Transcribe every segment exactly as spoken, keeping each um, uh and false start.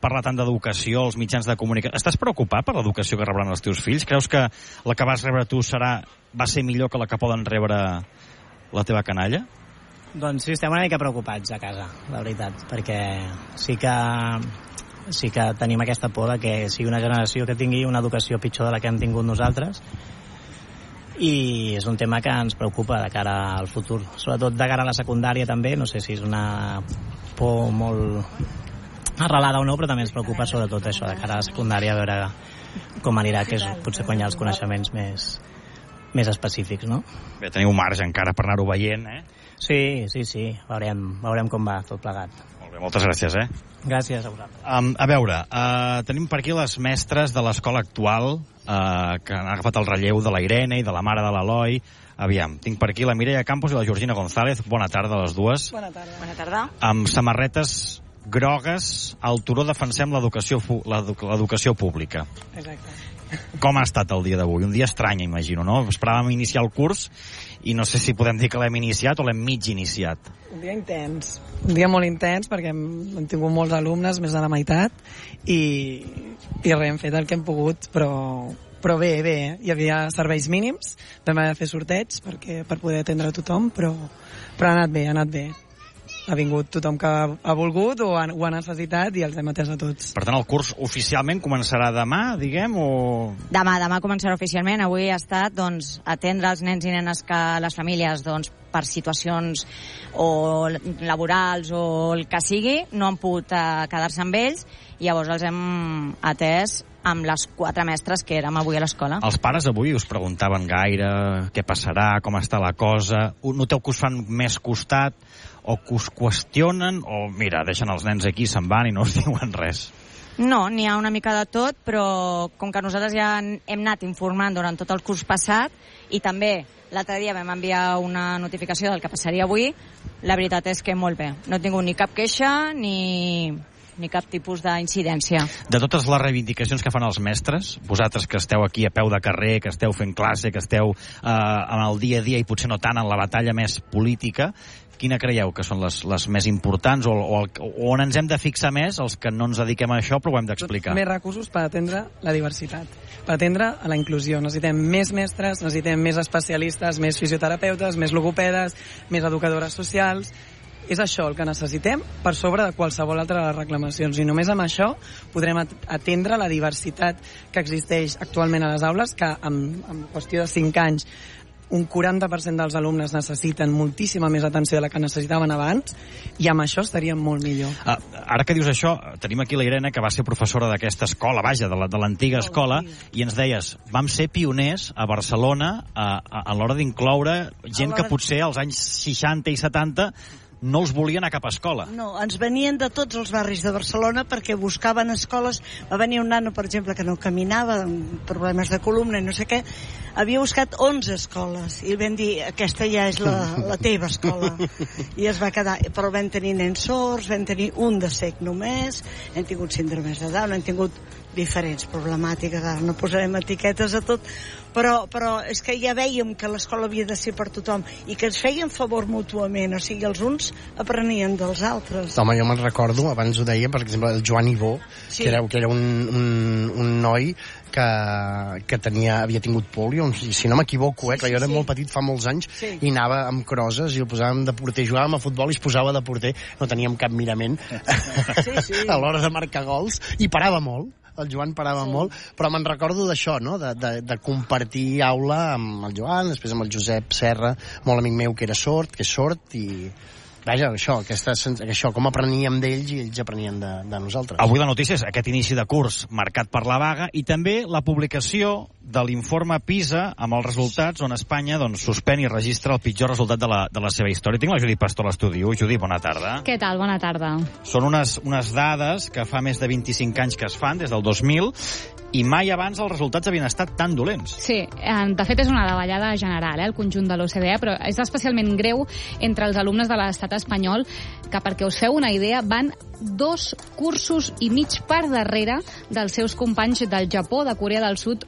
parlar tant d'educació, els mitjans de comunicació. Estàs preocupat per l'educació que rebran els teus fills? Creus que la que vas rebre tu serà, va ser millor que la que poden rebre la teva canalla? Doncs sí, estem una mica preocupats a casa, la veritat, perquè sí que, sí que tenim aquesta por de que sigui una generació que tingui una educació pitjor de la que hem tingut nosaltres, i és un tema que ens preocupa de cara al futur, sobretot de cara a la secundària també. No sé si és una por molt arrelada o no, però també ens preocupa sobretot això de cara a la secundària, a veure com anirà, que és potser quan hi ha els coneixements més, més específics, no? Bé, teniu marge encara per anar-ho veient, eh? Sí, sí, sí, veurem, veurem com va tot plegat. Molt bé, moltes gràcies, eh? Gràcies a vosaltres. Um, a veure, uh, tenim per aquí les mestres de l'escola actual, uh, que han agafat el relleu de la Irene i de la mare de l'Eloi. Aviam, tinc per aquí la Mireia Campos i la Georgina González. Bona tarda a les dues. Bona tarda. Bona tarda. Amb samarretes grogues, al turó defensem l'educació l'educació pública. Exacte. Com ha estat el dia d'avui? Un dia estrany, imagino, no? Esperàvem iniciar el curs i no sé si podem dir que l'hem iniciat o l'hem mig iniciat. Un dia intens. Un dia molt intens perquè hem, hem tingut molts alumnes, més de la meitat, i, i res, hem fet el que hem pogut, però, però bé, bé. Hi havia serveis mínims, vam haver de fer sorteig perquè, per poder atendre tothom, però, però ha anat bé, ha anat bé. Ha vingut tothom que ha volgut o ha, ho ha necessitat i els hem atès a tots. Per tant, el curs oficialment començarà demà, diguem, o...? Demà, demà començarà oficialment. Avui ha estat, doncs, atendre els nens i nenes que les famílies, doncs, per situacions o laborals o el que sigui, no han pogut uh, quedar-se amb ells, i llavors els hem atès amb les quatre mestres que érem avui a l'escola. Els pares avui us preguntaven gaire què passarà, com està la cosa, noteu que us fan més costat, o que us qüestionen, o mira, deixen els nens aquí, se'n van i no us diuen res? No, n'hi ha una mica de tot, però com que nosaltres ja hem anat informant durant tot el curs passat, i també l'altre dia vam enviar una notificació del que passaria avui, la veritat és que molt bé. No he tingut ni cap queixa ni... ni cap tipus d'incidència. De totes les reivindicacions que fan els mestres, vosaltres que esteu aquí a peu de carrer, que esteu fent classe, que esteu eh, en el dia a dia i potser no tant en la batalla més política, quina creieu que són les, les més importants o, o, el, o on ens hem de fixar més els que no ens dediquem a això però ho hem d'explicar? Més recursos per atendre la diversitat, per atendre a la inclusió. Necessitem més mestres, necessitem més especialistes, més fisioterapeutes, més logopedes, més educadores socials. És això el que necessitem per sobre de qualsevol altra de les reclamacions, i només amb això podrem atendre la diversitat que existeix actualment a les aules, que en, en qüestió de cinc anys un quaranta per cent dels alumnes necessiten moltíssima més atenció de la que necessitaven abans, i amb això estaríem molt millor. Ah, ara que dius això, tenim aquí la Irene, que va ser professora d'aquesta escola, vaja, de l'antiga escola, i ens deies, vam ser pioners a Barcelona a, a, a l'hora d'incloure gent que potser als anys seixanta i setanta no els volien a cap escola. No, ens venien de tots els barris de Barcelona perquè buscaven escoles. Va venir un nano, per exemple, que no caminava, amb problemes de columna i no sé què, havia buscat onze escoles i vam dir, aquesta ja és la, la teva escola, i es va quedar. Però vam tenir nens sords, vam tenir un de cec només, hem tingut síndromes de Down, hem tingut diferents problemàtiques, ara no posarem etiquetes a tot, però, però és que ja vèiem que l'escola havia de ser per tothom i que ens feien favor mútuament, o sigui, els uns aprenien dels altres. Home, jo me'n recordo, abans ho deia, per exemple, el Joan Ibó, sí. que, era, que era un, un, un noi que, que tenia, havia tingut pòlio, si no m'equivoco, eh, sí, que jo era sí. molt petit fa molts anys, sí. i anava amb crosses i el posàvem de porter, jugàvem a futbol i es posava de porter, no teníem cap mirament sí, sí. a l'hora de marcar gols, i parava molt. El Joan parava sí. molt, però me'n recordo d'això, no? de, de, de compartir aula amb el Joan, després amb el Josep Serra, molt amic meu que era sord, que és sord, i vaja, això, aquesta, això, com apreníem d'ells i ells aprenien de, de nosaltres. Avui la notícia és aquest inici de curs marcat per la vaga i també la publicació de l'informe PISA amb els resultats on Espanya doncs, suspèn i registra el pitjor resultat de la, de la seva història. Tinc la Judit Pastor a l'estudi. Judit, bona tarda. Què tal? Bona tarda. Són unes, unes dades que fa més de vint-i-cinc anys que es fan, des del dos mil, i mai abans els resultats havien estat tan dolents. Sí, de fet és una davallada general, eh, el conjunt de l'O C D E, però és especialment greu entre els alumnes de l'estat espanyol, que perquè us feu una idea, van dos cursos i mig per darrere dels seus companys del Japó, de Corea del Sud o d'Irlanda.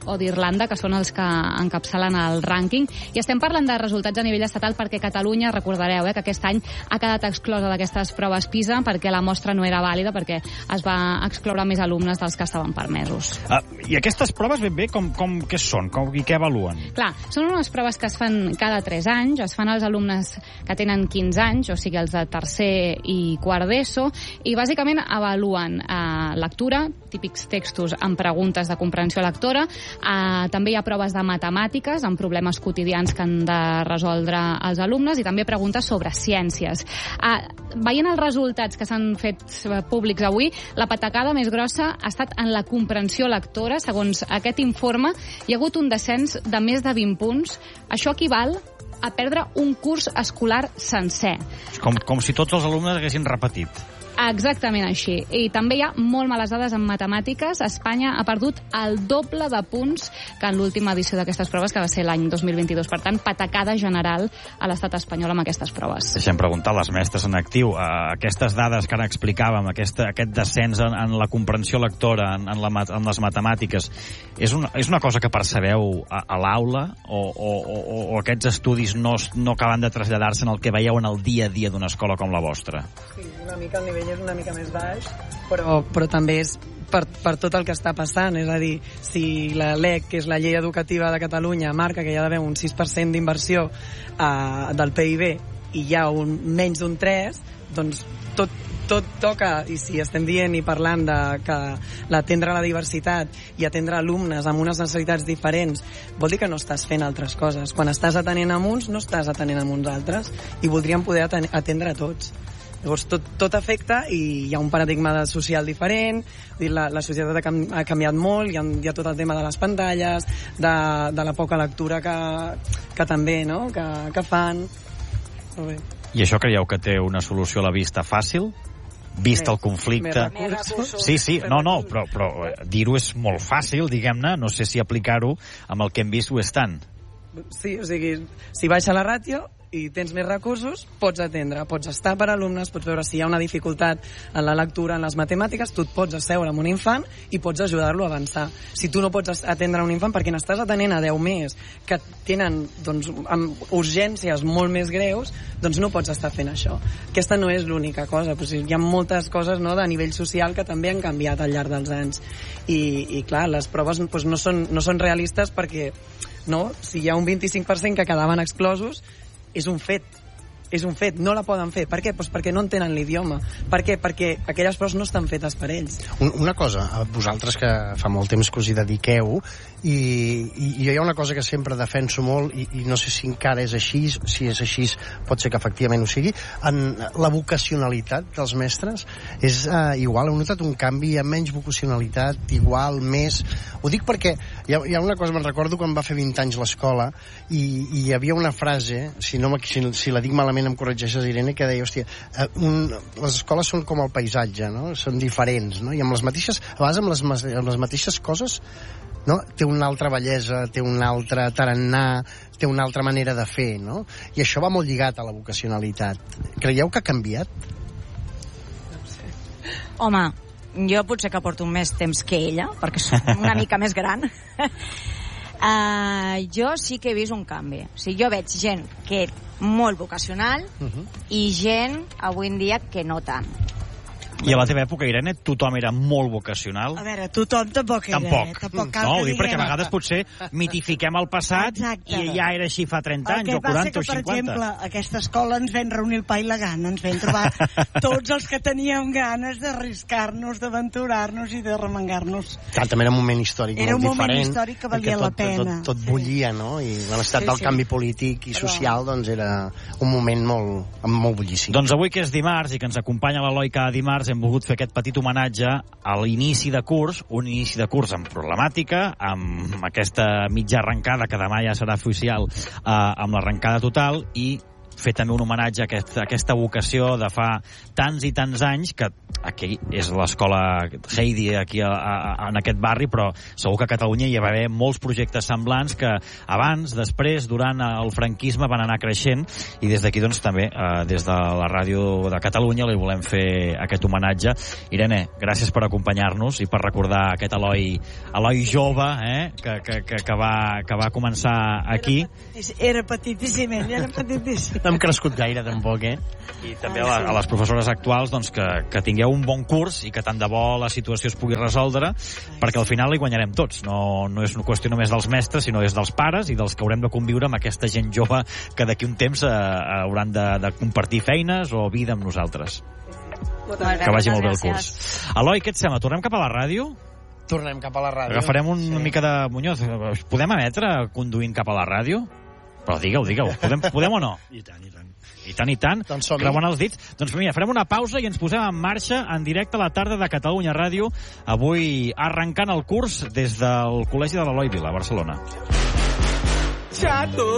Irlanda, que són els que encapçalen el rànquing. I estem parlant de resultats a nivell estatal perquè Catalunya, recordareu, eh, que aquest any ha quedat exclosa d'aquestes proves PISA perquè la mostra no era vàlida, perquè es va excloure més alumnes dels que estaven permesos. Uh, I aquestes proves ben bé com, com què són? Com, I què avaluen? Clar, són unes proves que es fan cada tres anys, es fan als alumnes que tenen quinze anys, o sigui, els de tercer i quart d'ESO, i bàsicament avaluen eh, lectura, típics textos amb preguntes de comprensió lectora, eh, també hi ha proves de matemàtiques, amb problemes quotidians que han de resoldre els alumnes, i també preguntes sobre ciències. Eh, veient els resultats que s'han fet públics avui, la patacada més grossa ha estat en la comprensió lectora. Segons aquest informe, hi ha hagut un descens de més de vint punts. Això equival a perdre un curs escolar sencer. Com, com si tots els alumnes haguessin repetit. Exactament així. I també hi ha molt males dades en matemàtiques. Espanya ha perdut el doble de punts que en l'última edició d'aquestes proves, que va ser l'any dos mil vint-i-dos. Per tant, patacada general a l'estat espanyol amb aquestes proves. Deixem preguntar a les mestres en actiu. Uh, aquestes dades que ara explicàvem, aquesta, aquest descens en, en la comprensió lectora, en, en, la, en les matemàtiques, és una, és una cosa que percebeu a, a l'aula o, o, o, o aquests estudis no, no acaben de traslladar-se en el que veieu en el dia a dia d'una escola com la vostra? Sí, una mica el nivell és una mica més baix, però, però també és per, per tot el que està passant. És a dir, si la L E C, que és la llei educativa de Catalunya, marca que hi ha d'haver un sis per cent d'inversió eh, del P I B i hi ha un, menys d'un tres, doncs tot, tot toca, i si estem dient i parlant de que l'atendre la diversitat i atendre alumnes amb unes necessitats diferents, vol dir que no estàs fent altres coses. Quan estàs atenent amb uns, no estàs atenent amb uns altres, i voldríem poder atendre a tots. Llavors, tot, tot afecta, i hi ha un paradigma social diferent, la, la societat ha, cam, ha canviat molt, hi ha, hi ha tot el tema de les pantalles, de, de la poca lectura que, que també, no?, que, que fan. Molt bé. I això creieu que té una solució a la vista fàcil? Vist el conflicte... Més recursos. Sí, sí, no, no, però, però dir-ho és molt fàcil, diguem-ne, no sé si aplicar-ho amb el que hem vist ho és tant. Sí, o sigui, si baixa la ràtio i tens més recursos, pots atendre, pots estar per alumnes, pots veure si hi ha una dificultat en la lectura, en les matemàtiques, tu et pots asseure amb un infant i pots ajudar-lo a avançar. Si tu no pots atendre un infant perquè n'estàs atenent a deu més que tenen, doncs, amb urgències molt més greus, doncs no pots estar fent això. Aquesta no és l'única cosa, però hi ha moltes coses, no, de nivell social que també han canviat al llarg dels anys. I, i clar, les proves doncs, no, són, no són realistes perquè, no, si hi ha un vint-i-cinc per cent que quedaven exclosos, és un fet, és un fet, no la poden fer. Per què? Pues perquè no entenen l'idioma. Per què? Perquè aquelles proves no estan fetes per ells. Una cosa, vosaltres que fa molt temps que us hi dediqueu, i, i, i hi ha una cosa que sempre defenso molt, i, i no sé si encara és així, si és així pot ser que efectivament ho sigui, en la vocacionalitat dels mestres és uh, igual, heu notat un canvi, hi ha menys vocacionalitat, igual, més... Ho dic perquè hi ha, hi ha una cosa, me'n recordo quan va fer vint anys l'escola, i, i hi havia una frase, si, no, si, si la dic malament em corregeixes, Irene, que deia, hòstia, uh, un, les escoles són com el paisatge, no? Són diferents, no? I amb les mateixes, a vegades amb les, amb les mateixes coses, no? Té una altra bellesa, té un altre tarannà, té una altra manera de fer, no? I això va molt lligat a la vocacionalitat. Creieu que ha canviat? Home, jo potser que porto més temps que ella, perquè soc una mica més gran. Uh, jo sí que he vist un canvi. O sigui, jo veig gent que molt vocacional uh-huh. i gent avui en dia que no tant. I a la teva època, Irene, tothom era molt vocacional? A veure, tothom tampoc era. Tampoc. Eh? Tampoc cal no, que ho dic perquè a vegades potser mitifiquem el passat. Exacte. I ja era així fa trenta anys o quaranta o cinquanta. El que passa que, per exemple, a aquesta escola ens vam reunir el pa i la gana, ens vam trobar tots els que teníem ganes d'arriscar-nos, d'aventurar-nos i de remengar-nos. Clar, també era un moment històric era molt un moment diferent. històric que valia tot, la pena. Tot, tot, tot bullia, no? I l'estat sí, del sí. canvi polític i social, doncs era un moment molt, molt bullici. Doncs avui que és dimarts i que ens acompanya l'Eloi cada dimarts, hem volgut fer aquest petit homenatge a l'inici de curs, un inici de curs amb problemàtica, amb aquesta mitja arrencada que demà ja serà oficial, eh, amb l'arrencada total, i fer també un homenatge a, aquest, a aquesta vocació de fa tants i tants anys, que aquí és l'escola Heidi aquí a, a, en aquest barri, però segur que a Catalunya hi va haver molts projectes semblants que abans, després, durant el franquisme van anar creixent, i des d'aquí doncs també, eh, des de la ràdio de Catalunya li volem fer aquest homenatge. Irene, gràcies per acompanyar-nos i per recordar aquest Eloi, Eloi jove, eh, que, que, que, que, va, que va començar aquí. Era petitíssim, era petitíssim. No hem crescut gaire, tampoc, eh? I també a, la, a les professores actuals, doncs, que, que tingueu un bon curs i que tant de bo la situació es pugui resoldre, perquè al final hi guanyarem tots. No, no és una qüestió només dels mestres, sinó és dels pares i dels que haurem de conviure amb aquesta gent jove que d'aquí un temps eh, hauran de, de compartir feines o vida amb nosaltres. Que vagi molt bé el curs. Eloi, què et sembla? Tornem cap a la ràdio? Tornem cap a la ràdio. Agafarem un, sí. una mica de Muñoz. Podem emetre conduint cap a la ràdio? Però digueu, digueu. Podem, podem o no? I tant, i tant. I tant, i tant. Doncs som-hi. Creuant els dits. Doncs mira, farem una pausa i ens posem en marxa en directe a la tarda de Catalunya Ràdio. Avui arrencant el curs des del Col·legi de l'Eloi Vila, a Barcelona. Xato,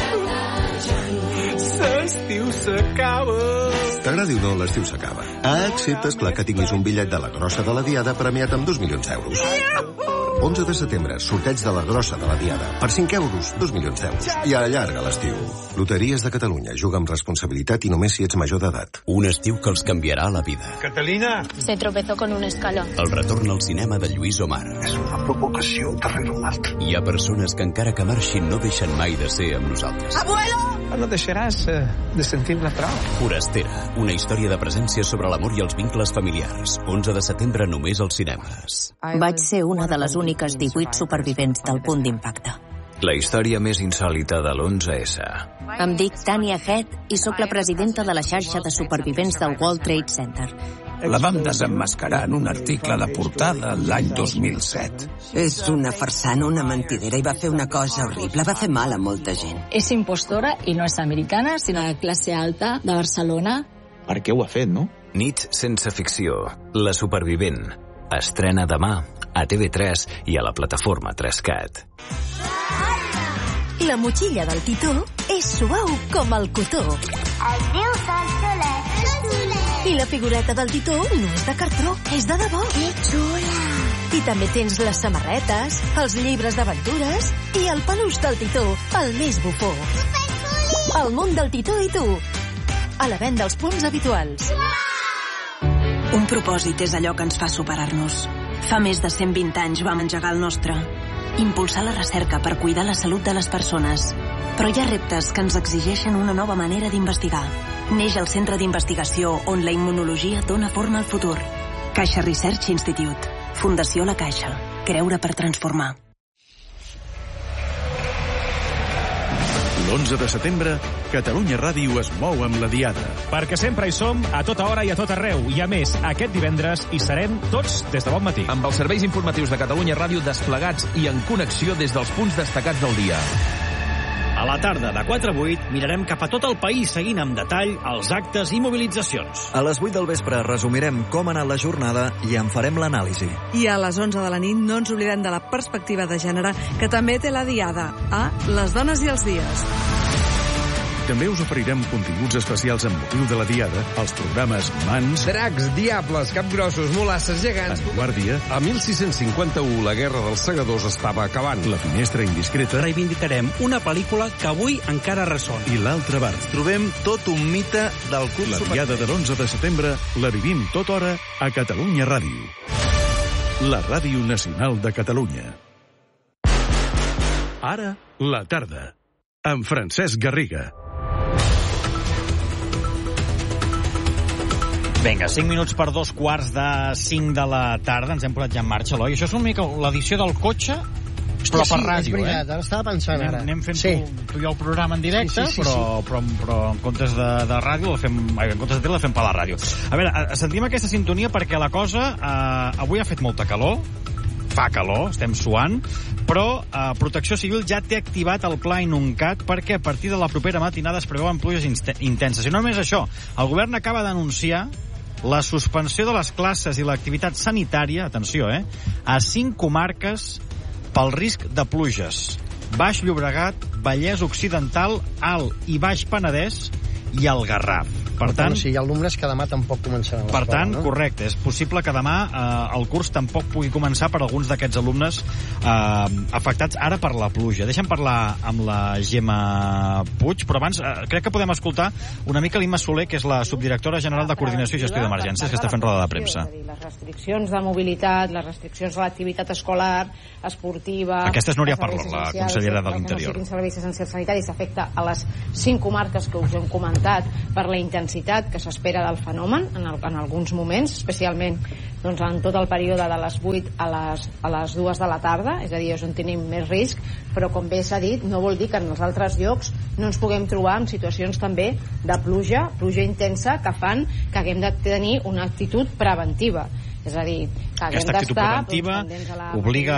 l'estiu s'acaba. T'agradi o no, l'estiu s'acaba. Ah, excepte, esclar, que tinguis un bitllet de la Grossa de la Diada premiat amb dos milions d'euros. onze de setembre, sorteig de la Grossa de la Diada. Per cinc euros, dos milions d'euros. I allarga l'estiu. Loteries de Catalunya. Juga amb responsabilitat i només si ets major d'edat. Un estiu que els canviarà la vida. Catalina! Se tropezó con un escalón. El retorn al cinema de Lluís Omar. És una provocació darrere l'altra. Hi ha persones que encara que marxin no deixen mai de ser amb nosaltres. ¡Abuelo! No deixaràs eh, de sentir-la prou. Forastera, una història de presència sobre l'amor i els vincles familiars. onze de setembre només als cinemes. Vaig ser una de les úniques divuit supervivents del punt d'impacte. La història més insòlita de l'onze esse. Em dic Tania Head i sóc la presidenta de la xarxa de supervivents del World Trade Center. La vam desemmascarar en un article de portada l'any dos mil set. És una farsana, una mentidera, i va fer una cosa horrible, va fer mal a molta gent. És impostora i no és americana, sinó de classe alta de Barcelona. Per què ho ha fet, no? Nits sense ficció. La supervivent. Estrena demà a T V tres i a la plataforma tres cat. La motxilla del Titó és suau com el cotó. Es diu Sol Soler. I la figureta del Titó no és de cartró, és de debò. Que xula! I també tens les samarretes, els llibres d'aventures i el peluix del Titó, el més bufó. El món del Titó i tu. A la venda als punts habituals. Un propòsit és allò que ens fa superar-nos. Fa més de cent vint anys vam engegar el nostre. Impulsar la recerca per cuidar la salut de les persones. Però hi ha reptes que ens exigeixen una nova manera d'investigar. Neix el centre d'investigació on la immunologia dona forma al futur. Caixa Research Institute. Fundació La Caixa. Creure per transformar. l'onze de setembre, Catalunya Ràdio es mou amb la Diada. Perquè sempre hi som, a tota hora i a tot arreu. I a més, aquest divendres hi serem tots des de bon matí. Amb els serveis informatius de Catalunya Ràdio desplegats i en connexió des dels punts destacats del dia. A la tarda, de quatre a vuit, mirarem cap a tot el país seguint amb detall els actes i mobilitzacions. A les vuit del vespre resumirem com ha anat la jornada i en farem l'anàlisi. I a les onze de la nit no ens oblidem de la perspectiva de gènere que també té la Diada, a Les dones i els dies. També us oferirem continguts especials amb motiu de la Diada, els programes Mans, Dracs, Diables, Capgrossos, Molasses, Gegants... En Guàrdia... A mil sis-cents cinquanta-u, la Guerra dels Segadors estava acabant. La Finestra Indiscreta... Reivindicarem una pel·lícula que avui encara ressona. I l'altre bar. Trobem tot un mite del curs... La Diada de l'onze de setembre la vivim tota hora a Catalunya Ràdio. La Ràdio Nacional de Catalunya. Ara, la tarda. Amb Francesc Garriga. Vinga, cinc minuts per dos quarts de cinc de la tarda. Ens hem posat ja en marxa, Eloi. Això és una mica l'edició del cotxe, però per ràdio, és veritat, eh? ara estava pensant, anem, ara. Anem fent sí. tu, tu i el programa en directe, sí, sí, sí, però, sí. Però, però, però en comptes de, de ràdio, la fem, en comptes de tele, la fem per la ràdio. A veure, sentim aquesta sintonia perquè la cosa... Eh, avui ha fet molta calor, fa calor, estem suant, però eh, Protecció Civil ja té activat el pla Inuncat perquè a partir de la propera matinada es preveuen pluges intenses. I no només això, el govern acaba d'anunciar la suspensió de les classes i l'activitat sanitària, atenció, eh, a cinc comarques pel risc de pluges. Baix Llobregat, Vallès Occidental, Alt i Baix Penedès i el Garraf. Per tant, tant, si hi ha alumnes que demà tampoc començaran l'escola. Per tant, no? correcte, és possible que demà eh, el curs tampoc pugui començar per alguns d'aquests alumnes eh, afectats ara per la pluja. Deixa'm parlar amb la Gemma Puig, però abans eh, crec que podem escoltar una mica l'Imma Soler, que és la subdirectora general de Coordinació i Gestió d'Emergències, que està fent roda de premsa. Les restriccions de mobilitat, les restriccions a l'activitat escolar, esportiva... Aquesta és Núria Parlon, la consellera de l'Interior. Els serveis essencials sanitaris afecta a les cinc comarques que us hem comentat per la intensitat que s'espera del fenomen en, el, en alguns moments, especialment doncs, en tot el període de les vuit a les, a les dues de la tarda, és a dir, és on tenim més risc, però com bé s'ha dit, no vol dir que en els altres llocs no ens puguem trobar en situacions també de pluja, pluja intensa, que fan que haguem de tenir una actitud preventiva. És a dir, que aquesta actitud preventiva obliga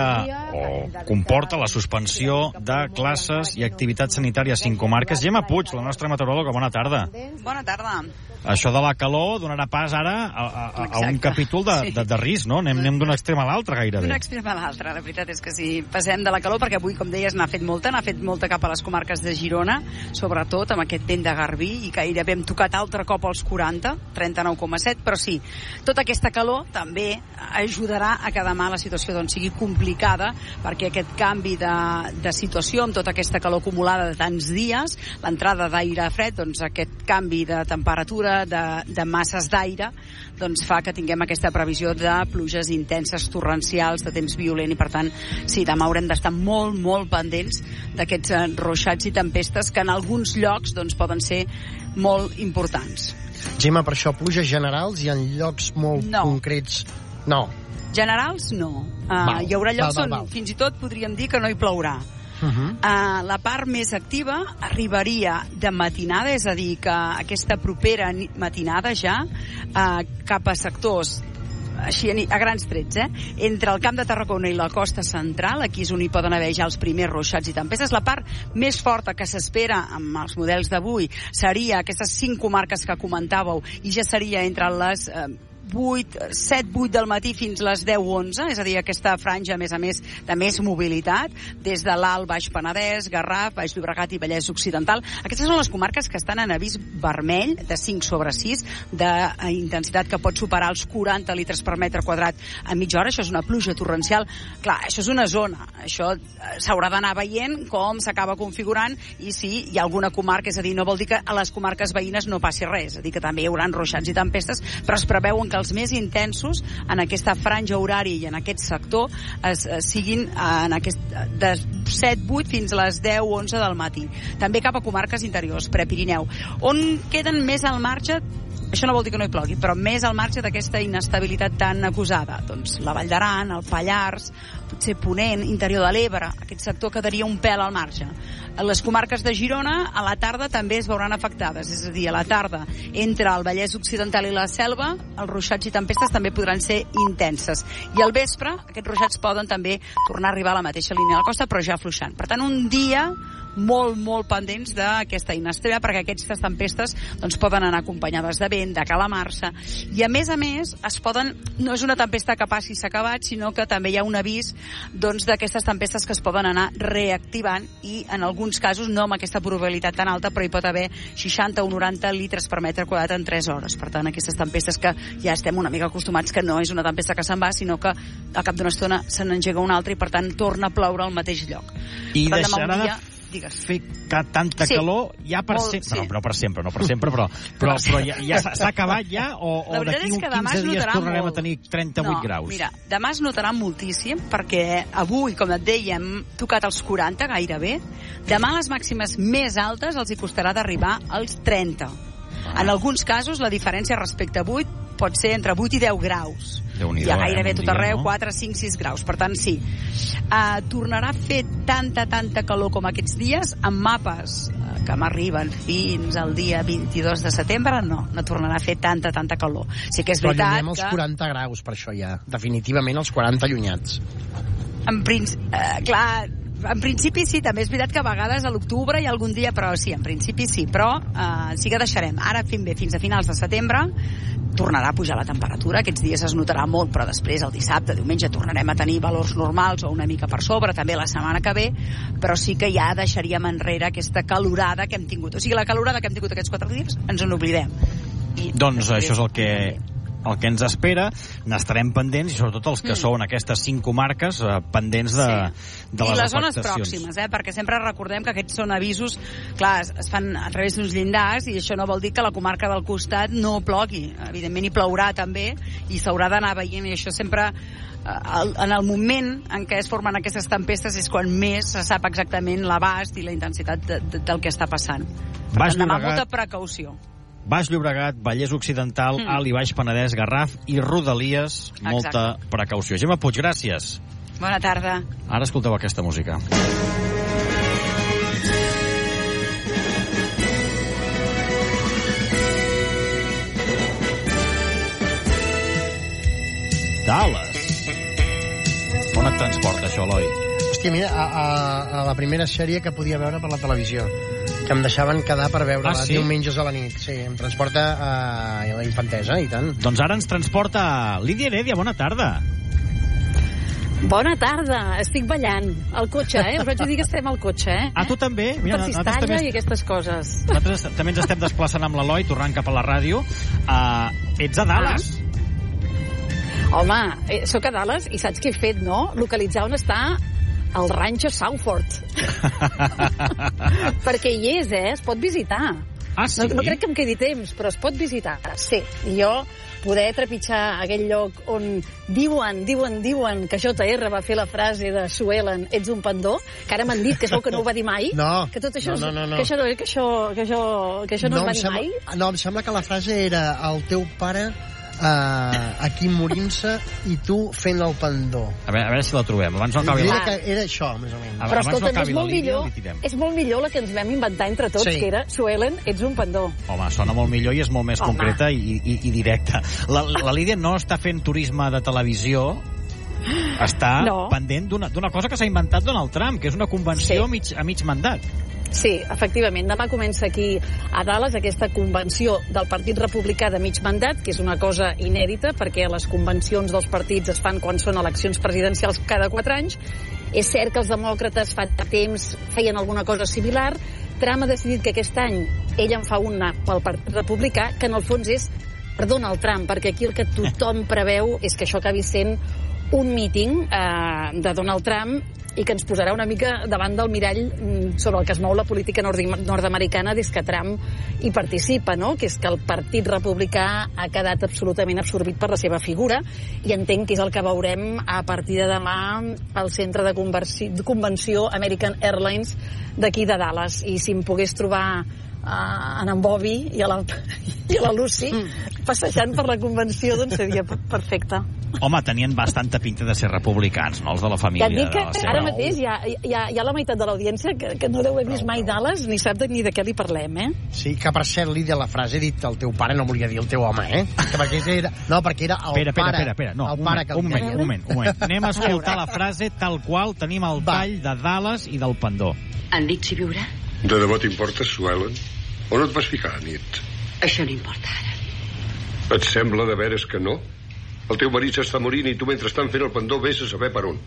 o comporta la suspensió de classes i activitats sanitàries a cinc comarques. Gemma Puig, la nostra meteoròloga, bona tarda. Bona tarda. Això de la calor donarà pas ara a, a, a un capítol de, sí. de, de risc, no? Anem, anem d'un extrem a l'altre, gairebé. D'un extrem a l'altre, la veritat és que sí. Passem de la calor, perquè avui, com deies, n'ha fet molta, n'ha fet molta cap a les comarques de Girona, sobretot amb aquest vent de garbí, i gairebé hem tocat altre cop als quaranta, trenta-nou coma set, però sí, tota aquesta calor també ajudarà a que demà la situació doncs, sigui complicada, perquè aquest canvi de, de situació, amb tota aquesta calor acumulada de tants dies, l'entrada d'aire fred, doncs aquest canvi de temperatura, de, de masses d'aire, doncs fa que tinguem aquesta previsió de pluges intenses, torrencials, de temps violent, i per tant, sí, demà haurem d'estar molt, molt pendents d'aquests eh, ruixats i tempestes que en alguns llocs doncs, poden ser molt importants. Gemma, per això, pluges generals i en llocs molt no. concrets... No. Generals, no. Uh, val, hi haurà llocs val, val, val. on fins i tot podríem dir que no hi plourà. Uh -huh. uh, la part més activa arribaria de matinada, és a dir, que aquesta propera matinada ja uh, cap a sectors així a grans trets, eh? Entre el Camp de Tarragona i la costa central, aquí és on hi poden haver ja els primers ruixats i tempestes. La part més forta que s'espera amb els models d'avui seria aquestes cinc comarques que comentàveu, i ja seria entre les eh, vuit, set, vuit del matí fins les deu, onze, és a dir, aquesta franja, a més a més, de més mobilitat, des de l'Alt, Baix Penedès, Garraf, Baix Llobregat i Vallès Occidental. Aquestes són les comarques que estan en avís vermell, de cinc sobre sis, d'intensitat que pot superar els quaranta litres per metre quadrat a mitja hora. Això és una pluja torrencial. Clar, això és una zona. Això s'haurà d'anar veient com s'acaba configurant i si hi ha alguna comarca, és a dir, no vol dir que a les comarques veïnes no passi res, és a dir, que també hi haurà ruixats i tempestes, però es preveuen que els més intensos en aquesta franja horària i en aquest sector es, es siguin en aquest, de set, vuit fins a les deu, onze del matí. També cap a comarques interiors, Prepirineu, on queden més al marge. Això no vol dir que no hi plogui, però més al marge d'aquesta inestabilitat tan acusada. Doncs la Vall d'Aran, el Pallars, potser Ponent, interior de l'Ebre, aquest sector quedaria un pèl al marge. Les comarques de Girona a la tarda també es veuran afectades, és a dir, a la tarda entre el Vallès Occidental i la Selva els ruixats i tempestes també podran ser intenses, i al vespre aquests ruixats poden també tornar a arribar a la mateixa línia de la costa, però ja afluixant. Per tant, un dia molt, molt pendents d'aquesta inestabilitat, perquè aquestes tempestes doncs, poden anar acompanyades de vent, de calamarsa, i a més a més es poden, no és una tempesta que passi i s'ha acabat, sinó que també hi ha un avís doncs, d'aquestes tempestes que es poden anar reactivant, i en alguns casos no amb aquesta probabilitat tan alta, però hi pot haver seixanta o noranta litres per metre quadrat en tres hores. Per tant, aquestes tempestes que ja estem una mica acostumats, que no és una tempesta que se'n va, sinó que al cap d'una estona se n'engega una altra i per tant torna a ploure al mateix lloc. I deixarà de digues. Fer que tanta sí. calor ja per Molt, sempre, sí. no, no per sempre, no per sempre, però, però, però ja, ja s'ha acabat ja, o, o d'aquí uns quinze dies tornarem molt. a tenir trenta-vuit no, graus? Mira, demà es notarà moltíssim, perquè avui, com et deia, hem tocat els quaranta gairebé. Demà les màximes més altes els hi costarà d'arribar als trenta. Ah. En alguns casos la diferència respecte a avui pot ser entre vuit i deu graus. Déu-n'hi-do, ja gairebé eh, tot dia, arreu, no? quatre, cinc, sis graus. Per tant, sí. Uh, tornarà a fer tanta, tanta calor com aquests dies, amb mapes uh, que m'arriben fins al dia vint-i-dos de setembre, no, no tornarà a fer tanta, tanta calor. Sí que és Però veritat que... els que... quaranta graus, per això ja. Definitivament els quaranta allunyats. En principi, uh, clar... En principi sí, també és veritat que a vegades a l'octubre hi ha algun dia, però sí, en principi sí, però eh, sí que deixarem. Ara fem bé fins a finals de setembre, tornarà a pujar la temperatura, aquests dies es notarà molt, però després el dissabte, diumenge, tornarem a tenir valors normals o una mica per sobre, també la setmana que ve, però sí que ja deixaríem enrere aquesta calorada que hem tingut. O sigui, la calorada que hem tingut aquests quatre dies ens en oblidem. I doncs això és el que el que ens espera, n'estarem pendents, i sobretot els que mm. són aquestes cinc comarques eh, pendents de, sí. de les afectacions. I les zones pròximes, eh, perquè sempre recordem que aquests són avisos, clar, es fan a través d'uns llindars, i això no vol dir que la comarca del costat no plogui. Evidentment hi plourà també, i s'haurà d'anar veient, i això sempre... en el moment en què es formen aquestes tempestes és quan més se sap exactament l'abast i la intensitat de, de, del que està passant. Per tant, demà molta precaució. Baix Llobregat, Vallès Occidental, mm. Alt i Baix Penedès, Garraf i Rodalies, molta Exacte. Precaució. Gemma Puig, gràcies. Bona tarda. Ara escolteu aquesta música. Dallas. On et transporta això, Eloi? Hòstia, mira, a, a, a la primera sèrie que podia veure per la televisió, que em deixaven quedar per veure ah, sí? diumenges a la nit. Sí, em transporta a, a la infantesa, i tant. Doncs ara ens transporta Lídia Heredia, bona tarda. Bona tarda, estic ballant al cotxe, eh? Us vaig dir que estem al cotxe, eh? Ah, tu també? Mira, per cistalla també... i aquestes coses. Nosaltres també ens estem desplaçant amb l'Eloi, tornant cap a la ràdio. Uh, ets a Dallas? Ah. Home, eh, sóc a Dallas i saps què he fet, no? Localitzar on està el ranxo Southford. Perquè hi és, eh? Es pot visitar. Ah, sí? No, no crec que em quedi temps, però es pot visitar. Sí, i jo poder trepitjar aquell lloc on diuen, diuen, diuen que J R va fer la frase de Sue Ellen, ets un pendó, que ara m'han dit que es veu que no ho va dir mai. No, que tot això no, no, no, no. Que, això, que, això, que, això, que això no, no es va dir sembla, mai. No, em sembla que la frase era el teu pare Uh, aquí morint-se i tu fent el pendó. A veure, a veure si la trobem. Abans no acabi la... que era això, més o menys. Però escolta, no és, molt millor, és molt millor la que ens vam inventar entre tots, sí. que era Sue Ellen, ets un pendó. Home, sona molt millor i és molt més Home. concreta i, i, i directa. La, la Lídia no està fent turisme de televisió, està no. pendent d'una cosa que s'ha inventat Donald Trump, que és una convenció sí. a, mig, a mig mandat. Sí, efectivament. Demà comença aquí a Dallas aquesta convenció del Partit Republicà de mig mandat, que és una cosa inèdita, perquè les convencions dels partits es fan quan són eleccions presidencials cada quatre anys. És cert que els demòcrates fa temps feien alguna cosa similar. Trump ha decidit que aquest any ell en fa una pel Partit Republicà, que en el fons és per Donald Trump, perquè aquí el que tothom preveu és que això acabi sent un míting eh, de Donald Trump i que ens posarà una mica davant del mirall sobre el que es mou la política nord-americana des que Trump hi participa, no? Que és que el Partit Republicà ha quedat absolutament absorbit per la seva figura, i entenc que és el que veurem a partir de demà al centre de convenció American Airlines d'aquí de Dallas. I si em pogués trobar uh, en en Bobby i a la, i a la Lucy passejant per la convenció, doncs seria perfecte. Home, tenien bastanta pinta de ser republicans, no? Els de la família. Ja et dic que ara mateix hi ha, hi, ha, hi ha la meitat de l'audiència que, que no deu haver vist mai Dallas ni sap de, ni de què li parlem, eh? Sí, que per cert, Lídia, la frase he dit el teu pare, no volia dir el teu home, eh? Que perquè era, no, perquè era el espera, pare. Espera, espera, no, el un, pare moment, un, moment, un moment, un moment. Anem a escoltar la frase tal qual tenim el tall de Dallas i del pendó. Han dit si viurà? De debò t'importa, Sue Ellen? On et vas ficar a nit? Això no importa ara. Et sembla de veres que no? El teu marit s'està morint i tu mentrestant fent el pendó vés a saber per on.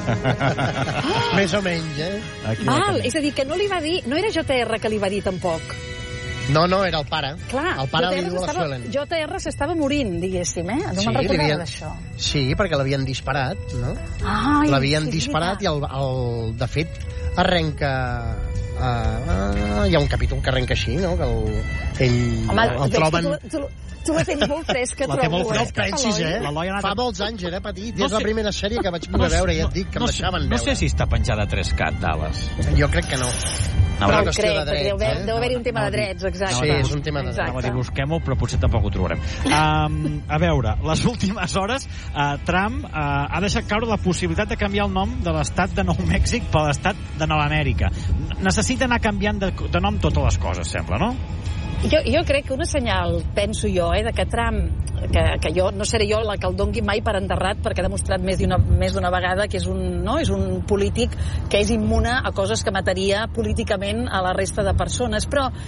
Més o menys, eh? Aquí Val, és a dir, que no li va dir... No era J R que li va dir, tampoc. No, no, era el pare. Clar, el pare li diu a la Sue Ellen. J R s'estava morint, diguéssim, eh? No sí, me'n recordava havien... d'això. Sí, perquè l'havien disparat, no? Ai, l'havien sí, disparat i, el, el, de fet, arrenca... Uh, uh, hi ha un capítol que arrenca així, no? Que el, ell Home, el troben... Tu, tu, tu la tens molt fresca, la trobo. Molt fresca, eh? Pensis, eh? Fa molts anys, era petit. No és sé... la primera sèrie que vaig poder no, veure, ja et dic, que no, em deixaven no veure. No sé si està penjada a tres cat, Dallas. Jo crec que no. No, però no crec, de drets, deu, eh? deu haver-hi un tema de drets, exacte. Sí, és un tema de drets. Anava a dir, busquem-ho, però potser tampoc ho trobarem. Um, a veure, les últimes hores, uh, Trump uh, ha deixat caure la possibilitat de canviar el nom de l'estat de Nou Mèxic per l'estat de Nova Amèrica. Necessita anar canviant de, de nom totes les coses, sembla, no? Jo, jo crec que una senyal, penso jo, eh, de que Trump, que, que jo no seré jo la que el dongui mai per enterrat, perquè ha demostrat més d'una més d'una vegada que és un, no, és un polític que és immune a coses que mataria políticament a la resta de persones, però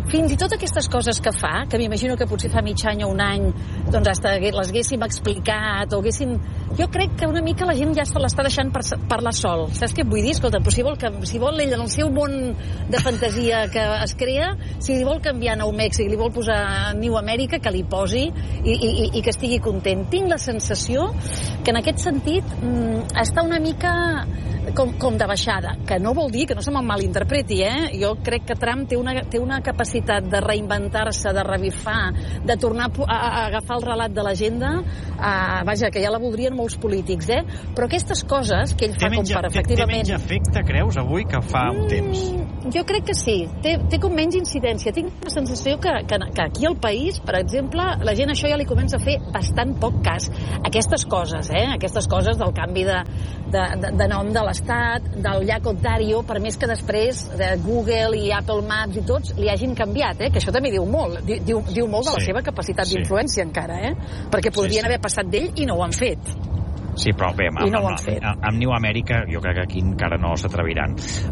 fins i tot aquestes coses que fa, que m'imagino que potser fa mig any o un any, doncs hasta les haguéssim explicat, o haguéssim... Jo crec que una mica la gent ja se l'està deixant per, parlar sol. Saps què et vull dir? Escolta, però si vol, que, si vol ell en el seu món de fantasia que es crea, si li vol canviar Nou Mèxic, li vol posar New Amèrica, que li posi i, i, i que estigui content. Tinc la sensació que en aquest sentit mm, està una mica com, com de baixada, que no vol dir que no se me'n malinterpreti, eh? Jo crec que Trump té una, té una capacitat de reinventar-se, de revifar, de tornar a, a, a agafar el relat de l'agenda, uh, vaja, que ja la voldrien molts polítics, eh? Però aquestes coses que ell fa com per, efectivament... Té menys efecte, creus, avui, que fa un temps? Mm, jo crec que sí. Té, té com menys incidència. Tinc la sensació que, que, que aquí al país, per exemple, la gent això ja li comença a fer bastant poc cas. Aquestes coses, eh? Aquestes coses del canvi de, de, de, de nom de l'Estat, del llac Ontario, per més que després de Google i Apple Maps i tots li hagin canviat, eh? Que això també diu molt. Diu, diu molt de la sí. seva capacitat sí. d'influència encara, eh? Perquè podrien sí, sí. haver passat d'ell i no ho han fet. Sí, però bé, amb, no amb, amb, amb New Amèrica jo crec que aquí encara no s'atreviran.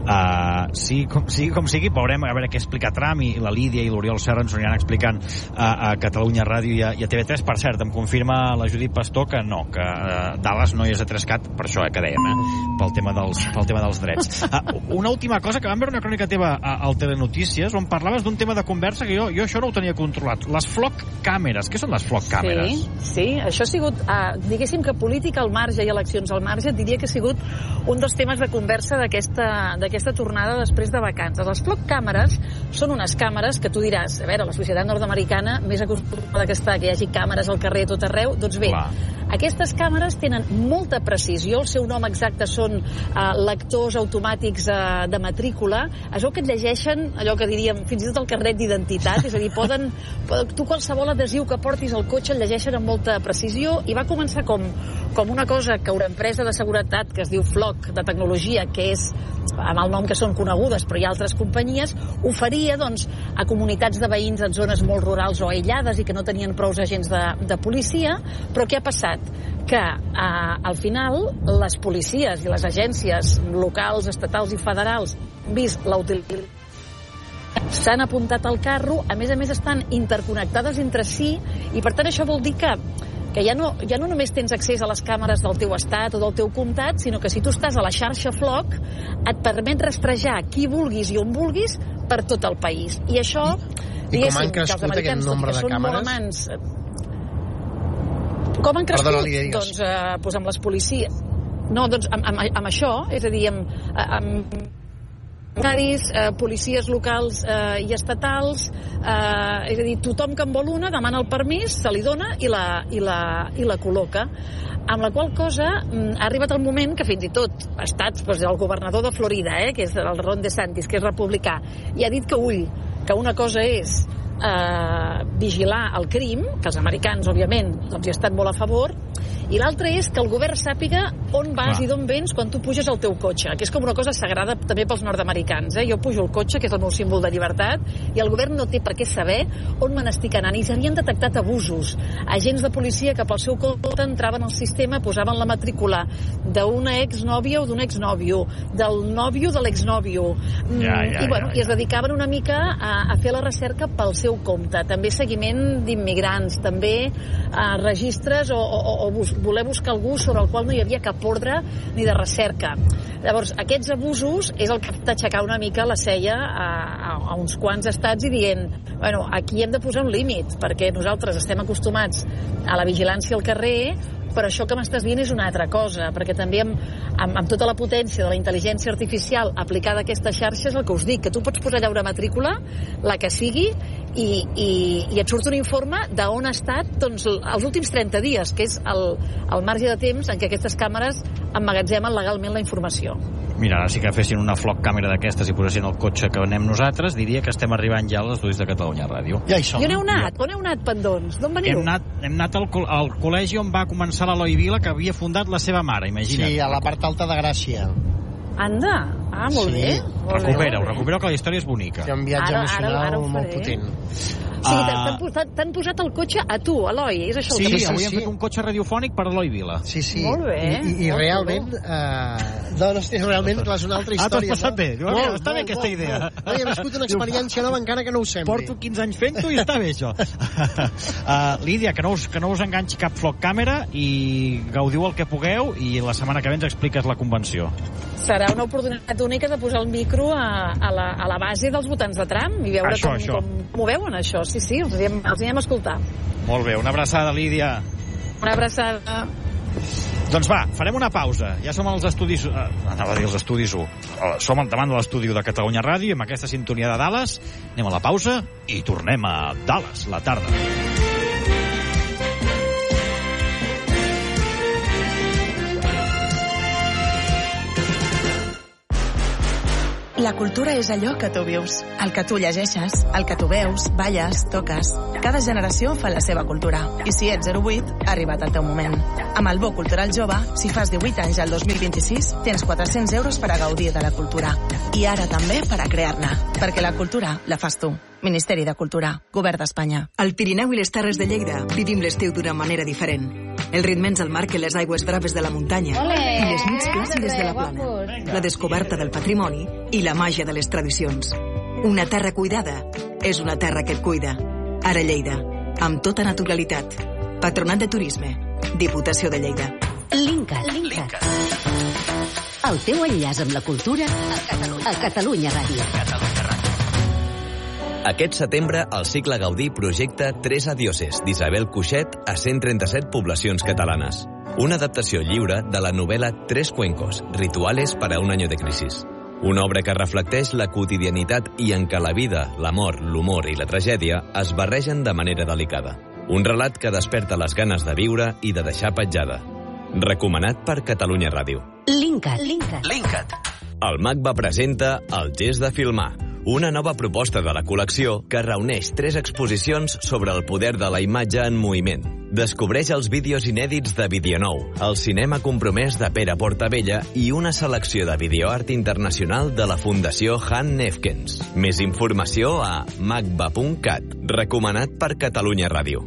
Uh, sí, com, sí, com sigui, veurem a veure què explica Trump, i la Lídia i l'Oriol Serra ens ho aniran explicant a, a Catalunya Ràdio i a, i a T V tres. Per cert, em confirma la Judit Pastor que no, que uh, Dallas no hi és a Trescat, per això eh, que dèiem, eh, pel tema dels, pel tema dels drets. Uh, una última cosa, que vam veure una crònica teva al Telenotícies, on parlaves d'un tema de conversa que jo, jo això no ho tenia controlat. Les flock càmeres. Què són les flock càmeres? Sí, sí, això ha sigut, uh, diguéssim que política al marge i eleccions al marge, diria que ha sigut un dels temes de conversa d'aquesta tornada després de vacances. Les flock càmeres són unes càmeres que tu diràs, a veure, la societat nord-americana més acostumada que està, que hi hagi càmeres al carrer tot arreu, doncs bé, clar. Aquestes càmeres tenen molta precisió, el seu nom exacte són uh, lectors automàtics uh, de matrícula, es veu que et llegeixen allò que diríem fins i tot el carnet d'identitat, és a dir, poden, poden tu qualsevol adhesiu que portis al cotxe el llegeixen amb molta precisió, i va començar com, com una cosa que una empresa de seguretat que es diu Flock, de tecnologia, que és amb el nom que són conegudes, però hi ha altres companyies, oferia doncs, a comunitats de veïns en zones molt rurals o aïllades i que no tenien prous agents de, de policia, però què ha passat? Que eh, al final les policies i les agències locals, estatals i federals vist la utilitat s'han apuntat al carro, a més a més estan interconnectades entre si, i per tant això vol dir que que ja no, ja no només tens accés a les càmeres del teu estat o del teu comtat, sinó que si tu estàs a la xarxa Flock et permet rastrejar qui vulguis i on vulguis per tot el país. I això, I, i com han crescut aquest nombre de càmeres? Amants, com han crescut? Perdona, doncs, eh, doncs amb les policies. No, doncs amb, amb, amb això, és a dir, amb, amb eh, policies locals eh, i estatals, eh, és a dir, tothom que en vol una demana el permís, se li dona i la, i la, i la col·loca. Amb la qual cosa ha arribat el moment que fins i tot estats, doncs el governador de Florida, eh, que és el Ron DeSantis, que és republicà, i ha dit que ull, que una cosa és eh, vigilar el crim, que els americans, òbviament, doncs hi estan molt a favor, i l'altre és que el govern sàpiga on vas Clar. I d'on vens quan tu puges al teu cotxe, que és com una cosa sagrada també pels nord-americans. Eh? Jo pujo el cotxe, que és el meu símbol de llibertat, i el govern no té per què saber on me n'estic anant. I s'havien detectat abusos. Agents de policia que pel seu compte entraven al sistema, posaven la matrícula d'una exnòvia o d'un exnòvio, del nòvio de l'exnòvio. Ja, ja, I, bueno, ja, ja. I es dedicaven una mica a, a fer la recerca pel seu compte. També seguiment d'immigrants, també a registres o, o, o bus voler buscar algú sobre el qual no hi havia cap ordre ni de recerca. Llavors, aquests abusos és el que ha d'aixecar una mica la cella a, a, a uns quants estats i dient, bueno, aquí hem de posar un límit, perquè nosaltres estem acostumats a la vigilància al carrer, però això que m'estàs dient és una altra cosa, perquè també amb, amb, amb tota la potència de la intel·ligència artificial aplicada a aquestes xarxes, el que us dic, que tu pots posar allà una matrícula, la que sigui, i, i, i et surt un informe d'on ha estat doncs, els últims trenta dies, que és el, el marge de temps en què aquestes càmeres emmagatzemen legalment la informació. Mira, ara sí que fessin una flock càmera d'aquestes i posessin el cotxe que anem nosaltres, diria que estem arribant ja als estudis de Catalunya Ràdio. Ja hi som. I on heu anat? On heu anat, pendons? D'on veniu? Hem anat, hem anat al, al col·legi on va començar l'Eloi Vila, que havia fundat la seva mare, imagina't. Sí, a la part alta de Gràcia. Anda, ah, molt sí. bé. Recupera-ho, recupera que la història és bonica. Té un viatge ara, emocional ara, ara molt potent. Sí, uh... t'han posat el cotxe a tu, Eloi, és això sí, el que sí, sí, avui sí. hem fet un cotxe radiofònic per Eloi Vila. Sí, sí. Molt bé. I, i, i realment, eh, Doncs, hòstia, realment és una altra història. Ah, t'ho has passat bé. No? Molt, està bé molt, aquesta molt, idea. Molt. No, he viscut una experiència nova encara que no ho sembli. Porto quinze anys fent-ho i està bé, això. uh, Lídia, que no, us, que no us enganxi cap floc càmera i gaudiu el que pugueu i la setmana que ve ens expliques la convenció. Serà una oportunitat única de posar el micro a, a, la, a la base dels votants de Trump i veure això, com, això. com, com ho veuen, això. Sí, sí, els anem, els anem a escoltar. Molt bé, una abraçada, Lídia. Una abraçada. Doncs va, farem una pausa. Ja som als estudis... Eh, anava a dir els estudis u. Som davant de l'estudi de Catalunya Ràdio i amb aquesta sintonia de Dallas anem a la pausa i tornem a Dallas, la tarda. La cultura és allò que tu vius, el que tu llegeixes, el que tu veus, balles, toques. Cada generació fa la seva cultura. I si ets zero vuit, ha arribat el teu moment. Amb el Bo Cultural Jove, si fas divuit anys al dos mil vint-i-sis, tens quatre-cents euros per a gaudir de la cultura. I ara també per a crear-ne. Perquè la cultura la fas tu. Ministeri de Cultura, Govern d'Espanya. Al Pirineu i les Terres de Lleida vivim l'estiu d'una manera diferent. El ritme ens el marquen les aigües braves de la muntanya Olé! i les nits plàcides de la plana, la descoberta del patrimoni i la màgia de les tradicions. Una terra cuidada és una terra que et cuida. Ara Lleida, amb tota naturalitat. Patronat de Turisme, Diputació de Lleida. Linkat. Linkat. El teu enllaç amb la cultura a Catalunya, a Catalunya Ràdio. Catalunya Ràdio. Aquest setembre, el cicle Gaudí projecta Tres adioses d'Isabel Cuixet a cent trenta-set poblacions catalanes. Una adaptació lliure de la novel·la Tres cuencos, rituales para un año de crisis. Una obra que reflecteix la quotidianitat i en què la vida, l'amor, l'humor i la tragèdia es barregen de manera delicada. Un relat que desperta les ganes de viure i de deixar petjada. Recomanat per Catalunya Ràdio. Linkat. Linkat. Linkat. El MACBA presenta El gest de filmar, una nova proposta de la col·lecció que reuneix tres exposicions sobre el poder de la imatge en moviment. Descobreix els vídeos inèdits de Videonou, el cinema compromès de Pere Portabella i una selecció de videoart internacional de la Fundació Han Nefkens. Més informació a macba punt cat. Recomanat per Catalunya Ràdio.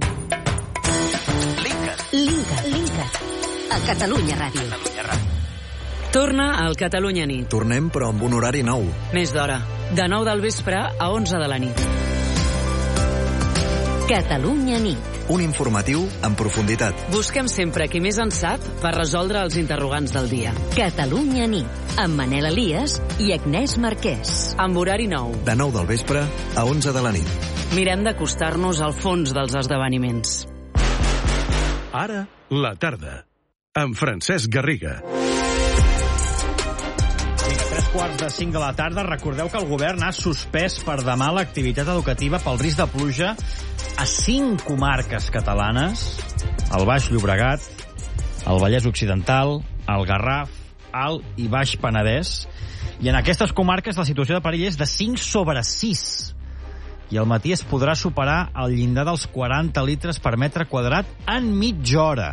Linkat. Linkat. Linkat. A Catalunya Ràdio. Catalunya Ràdio. Torna al Catalunya Nit. Tornem, però amb un horari nou. Més d'hora. De nou del vespre a onze de la nit. Catalunya Nit. Un informatiu en profunditat. Busquem sempre qui més en sap per resoldre els interrogants del dia. Catalunya Nit. Amb Manel Elias i Agnès Marquès. Amb horari nou. De nou del vespre a onze de la nit. Mirem d'acostar-nos al fons dels esdeveniments. Ara, la tarda. Amb Francesc Garriga. Tres quarts de cinc de la tarda. Recordeu que el govern ha suspès per demà l'activitat educativa pel risc de pluja a cinc comarques catalanes: el Baix Llobregat, el Vallès Occidental, el Garraf, Alt i Baix Penedès. I en aquestes comarques la situació de perill és de cinc sobre sis. I al matí es podrà superar el llindar dels quaranta litres per metre quadrat en mitja hora.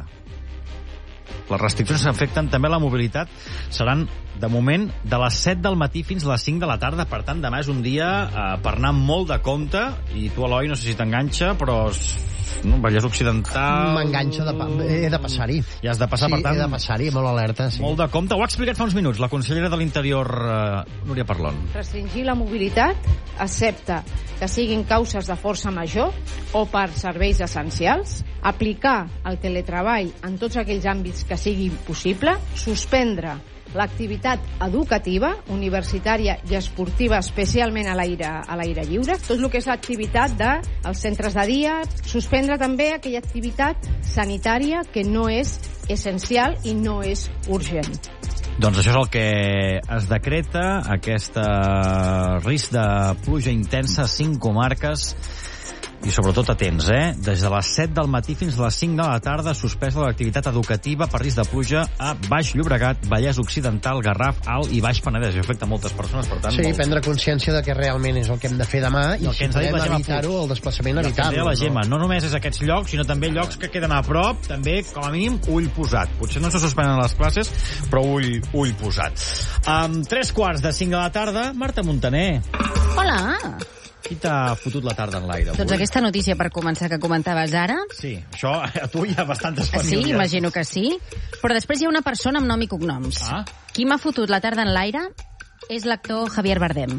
Les restriccions afecten també la mobilitat. Seran, de moment, de les set del matí fins a les cinc de la tarda. Per tant, demà és un dia eh, per anar molt de compte. I tu, Eloi, no sé si t'enganxa, però no, Vallès Occidental... M'enganxa, de pa... he de passar-hi. Ja has de passar, sí, per tant... he de passar-hi, molt alerta, sí. Molt de compte. Ho ha explicat fa uns minuts la consellera de l'Interior, eh, Núria Parlon. Restringir la mobilitat, excepte que siguin causes de força major o per serveis essencials, aplicar el teletreball en tots aquells àmbits que sigui possible, suspendre l'activitat educativa, universitària i esportiva, especialment a l'aire a l'aire lliure, tot el que és l'activitat dels centres de dia, suspendre també aquella activitat sanitària que no és essencial i no és urgent. Doncs això és el que es decreta, aquest risc de pluja intensa a cinc comarques. I sobretot atents, eh? Des de les set del matí fins a les cinc de la tarda, suspesa l'activitat educativa per risc de pluja a Baix Llobregat, Vallès Occidental, Garraf, Alt i Baix Penedès. Això afecta moltes persones, per tant... Sí, molt... prendre consciència de que realment és el que hem de fer demà i, i si podem evitar-ho, el desplaçament, evitar-ho. No? La Gemma, no només és aquests llocs, sinó també llocs que queden a prop, també, com a mínim, ull posat. Potser no se suspenen les classes, però ull, ull posat. Amb tres quarts de cinc de la tarda, Marta Montaner. Hola! Qui t'ha fotut la tarda en l'aire? Doncs aquesta notícia per començar que comentaves ara. Sí, això a tu hi ha bastantes famílies. Sí, imagino que sí. Però després hi ha una persona amb nom i cognoms. Ah. Qui m'ha fotut la tarda en l'aire és l'actor Javier Bardem.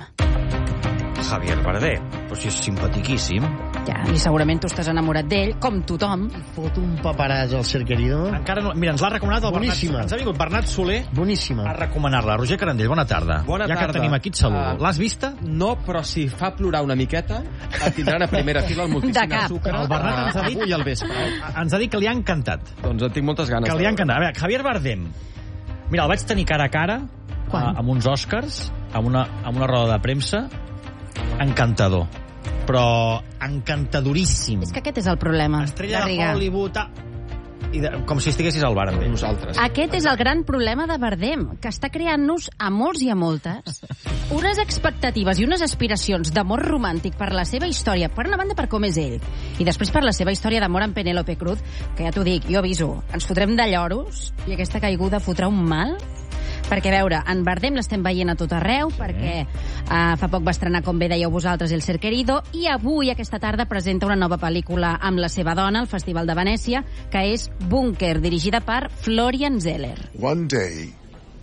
Javier Bardem, però si és simpaticíssim. Ja, i segurament tu estàs enamorat d'ell, com tothom. Fot un paperàs al Ser Querido. Encara no... Mira, ens l'ha recomanat el Boníssima. Bernat. Ens ha vingut Bernat Soler Boníssima. a recomanar-la. Roger Carandell, bona tarda. Bona ja tarda. que tenim aquí et saludo. Uh, L'has vista? No, però si fa plorar una miqueta, et tindran a primera fila el Multicine Sucre. El Bernat ens ha dit... Avui al vespre. Ens ha dit que li ha encantat. Doncs en tinc moltes ganes. Que li ha encantat. A veure, Javier Bardem. Mira, el vaig tenir cara a cara a, amb uns Oscars, amb una, amb una roda de premsa. Encantador. Però encantadoríssim. És que aquest és el problema. Estrella Garriga. de Hollywood... Ah, i de, com si estiguessis al bar amb ell. Nosaltres. Aquest és el gran problema de Bardem, que està creant-nos a molts i a moltes unes expectatives i unes aspiracions d'amor romàntic per la seva història, per una banda per com és ell, i després per la seva història d'amor amb Penélope Cruz, que ja t'ho dic, jo aviso, ens fotrem de lloros i aquesta caiguda fotrà un mal. Perquè, a veure, en Bardem l'estem veient a tot arreu, sí. perquè uh, fa poc va estrenar, com bé dèieu vosaltres, El Ser Querido, i avui, aquesta tarda, presenta una nova pel·lícula amb la seva dona al Festival de Venècia, que és Búnquer, dirigida per Florian Zeller. One day,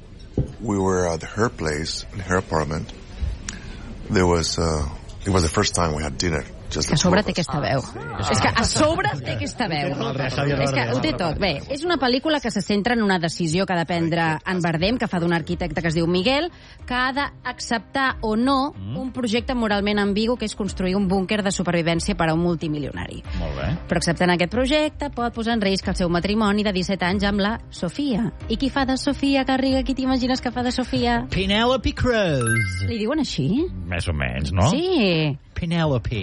we were at her place, in her apartment. There was, uh, it was the first time we had dinner. Que a sobre té aquesta veu. Ah, sí. És que a sobre té aquesta veu. És que ho té tot. Bé, és una pel·lícula que se centra en una decisió que ha de prendre en Bardem, que fa d'un arquitecte que es diu Miguel, que ha d'acceptar o no un projecte moralment ambigu, que és construir un búnquer de supervivència per a un multimilionari. Molt bé. Però acceptant aquest projecte pot posar en risc el seu matrimoni de disset anys amb la Sofia. I qui fa de Sofia, Garriga? Qui t'imagines que fa de Sofia? Penélope Cruz. Li diuen així? Més o menys, no? Sí. Penélope.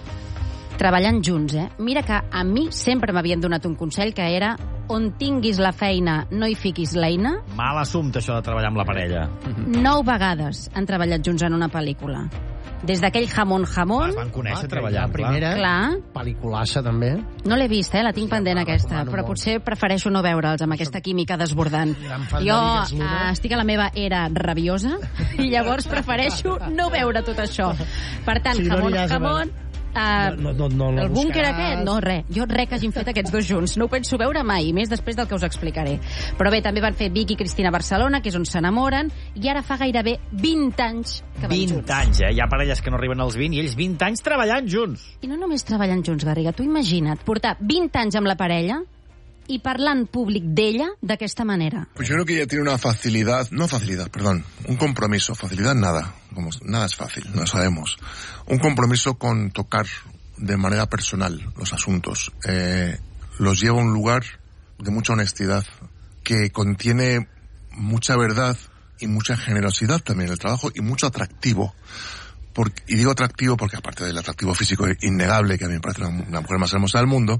Treballant junts, eh? Mira que a mi sempre m'havien donat un consell que era on tinguis la feina no hi fiquis l'eina. Mal assumpte, això de treballar amb la parella. Nou vegades han treballat junts en una pel·lícula. Des d'aquell Jamón Jamón... Es van conèixer ah, treballant, la primera, clar. Pel·liculassa, també. No l'he vist, eh? La tinc pendent, aquesta. Però potser prefereixo no veure'ls amb aquesta química desbordant. Jo uh, estic a la meva era rabiosa i llavors prefereixo no veure tot això. Per tant, sí, Jamón no Jamón... Uh, no, no, no, no el búnquer aquest, no, res. Jo res que hagin fet aquests dos junts. No ho penso veure mai, més després del que us explicaré. Però bé, també van fer Vic i Cristina Barcelona, que és on s'enamoren, i ara fa gairebé vint anys que van vint junts. vint anys, eh? Hi ha parelles que no arriben als vint i ells vint anys treballant junts. I no només treballant junts, Garriga. Tu imagina't portar vint anys amb la parella y parlar en públic d'ella d'aquesta manera. Pues yo creo que ella tiene una facilidad, no facilidad, perdón, un compromiso, facilidad nada, como nada es fácil, no lo sabemos. Un compromiso con tocar de manera personal los asuntos. Eh, los lleva a un lugar de mucha honestidad, que contiene mucha verdad y mucha generosidad también en el trabajo y mucho atractivo. Porque, y digo atractivo porque aparte del atractivo físico innegable, que a mí me parece la, la mujer más hermosa del mundo,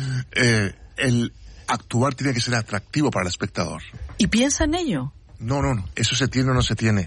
eh, el actuar tiene que ser atractivo para el espectador. ¿Y piensa en ello? No, no, no. Eso se tiene o no se tiene.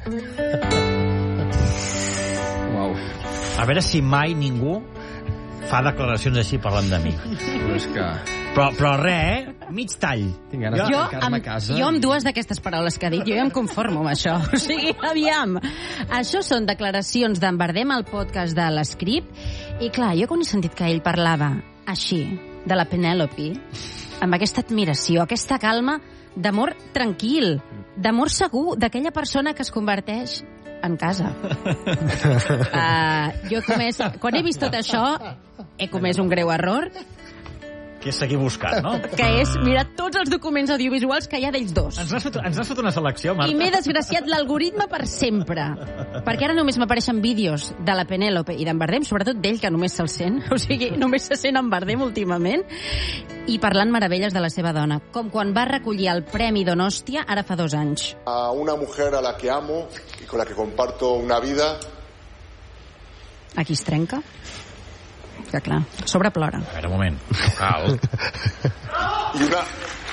Wow. A veure si mai ningú fa declaracions així parlant de mi. Però és que... Però, però res, eh? Mig tall. Tinc ganes jo, de tancar-me a casa. Jo amb dues d'aquestes paraules que ha dit, jo ja em conformo amb això. O sigui, aviam. Això són declaracions d'en Bardem al podcast de l'Script. I clar, jo quan he sentit que ell parlava així, de la Penélope, amb aquesta admiració, aquesta calma d'amor tranquil, d'amor segur, d'aquella persona que es converteix en casa. Uh, jo he comès... Quan he vist tot això, he comès un greu error, que és seguir buscant, no? Que és mirar tots els documents audiovisuals que hi ha d'ells dos. Ens has fet, ens has fet una selecció, Marta. I m'he desgraciat l'algoritme per sempre. Perquè ara només m'apareixen vídeos de la Penélope i d'en Bardem, sobretot d'ell, que només se'l sent. O sigui, només se sent en Bardem últimament. I parlant meravelles de la seva dona. Com quan va recollir el Premi Donòstia ara fa dos anys. A una mujer a la que amo y con la que comparto una vida. Aquí es trenca. Que clar, sobre plora. A veure, un moment. Cal. I una...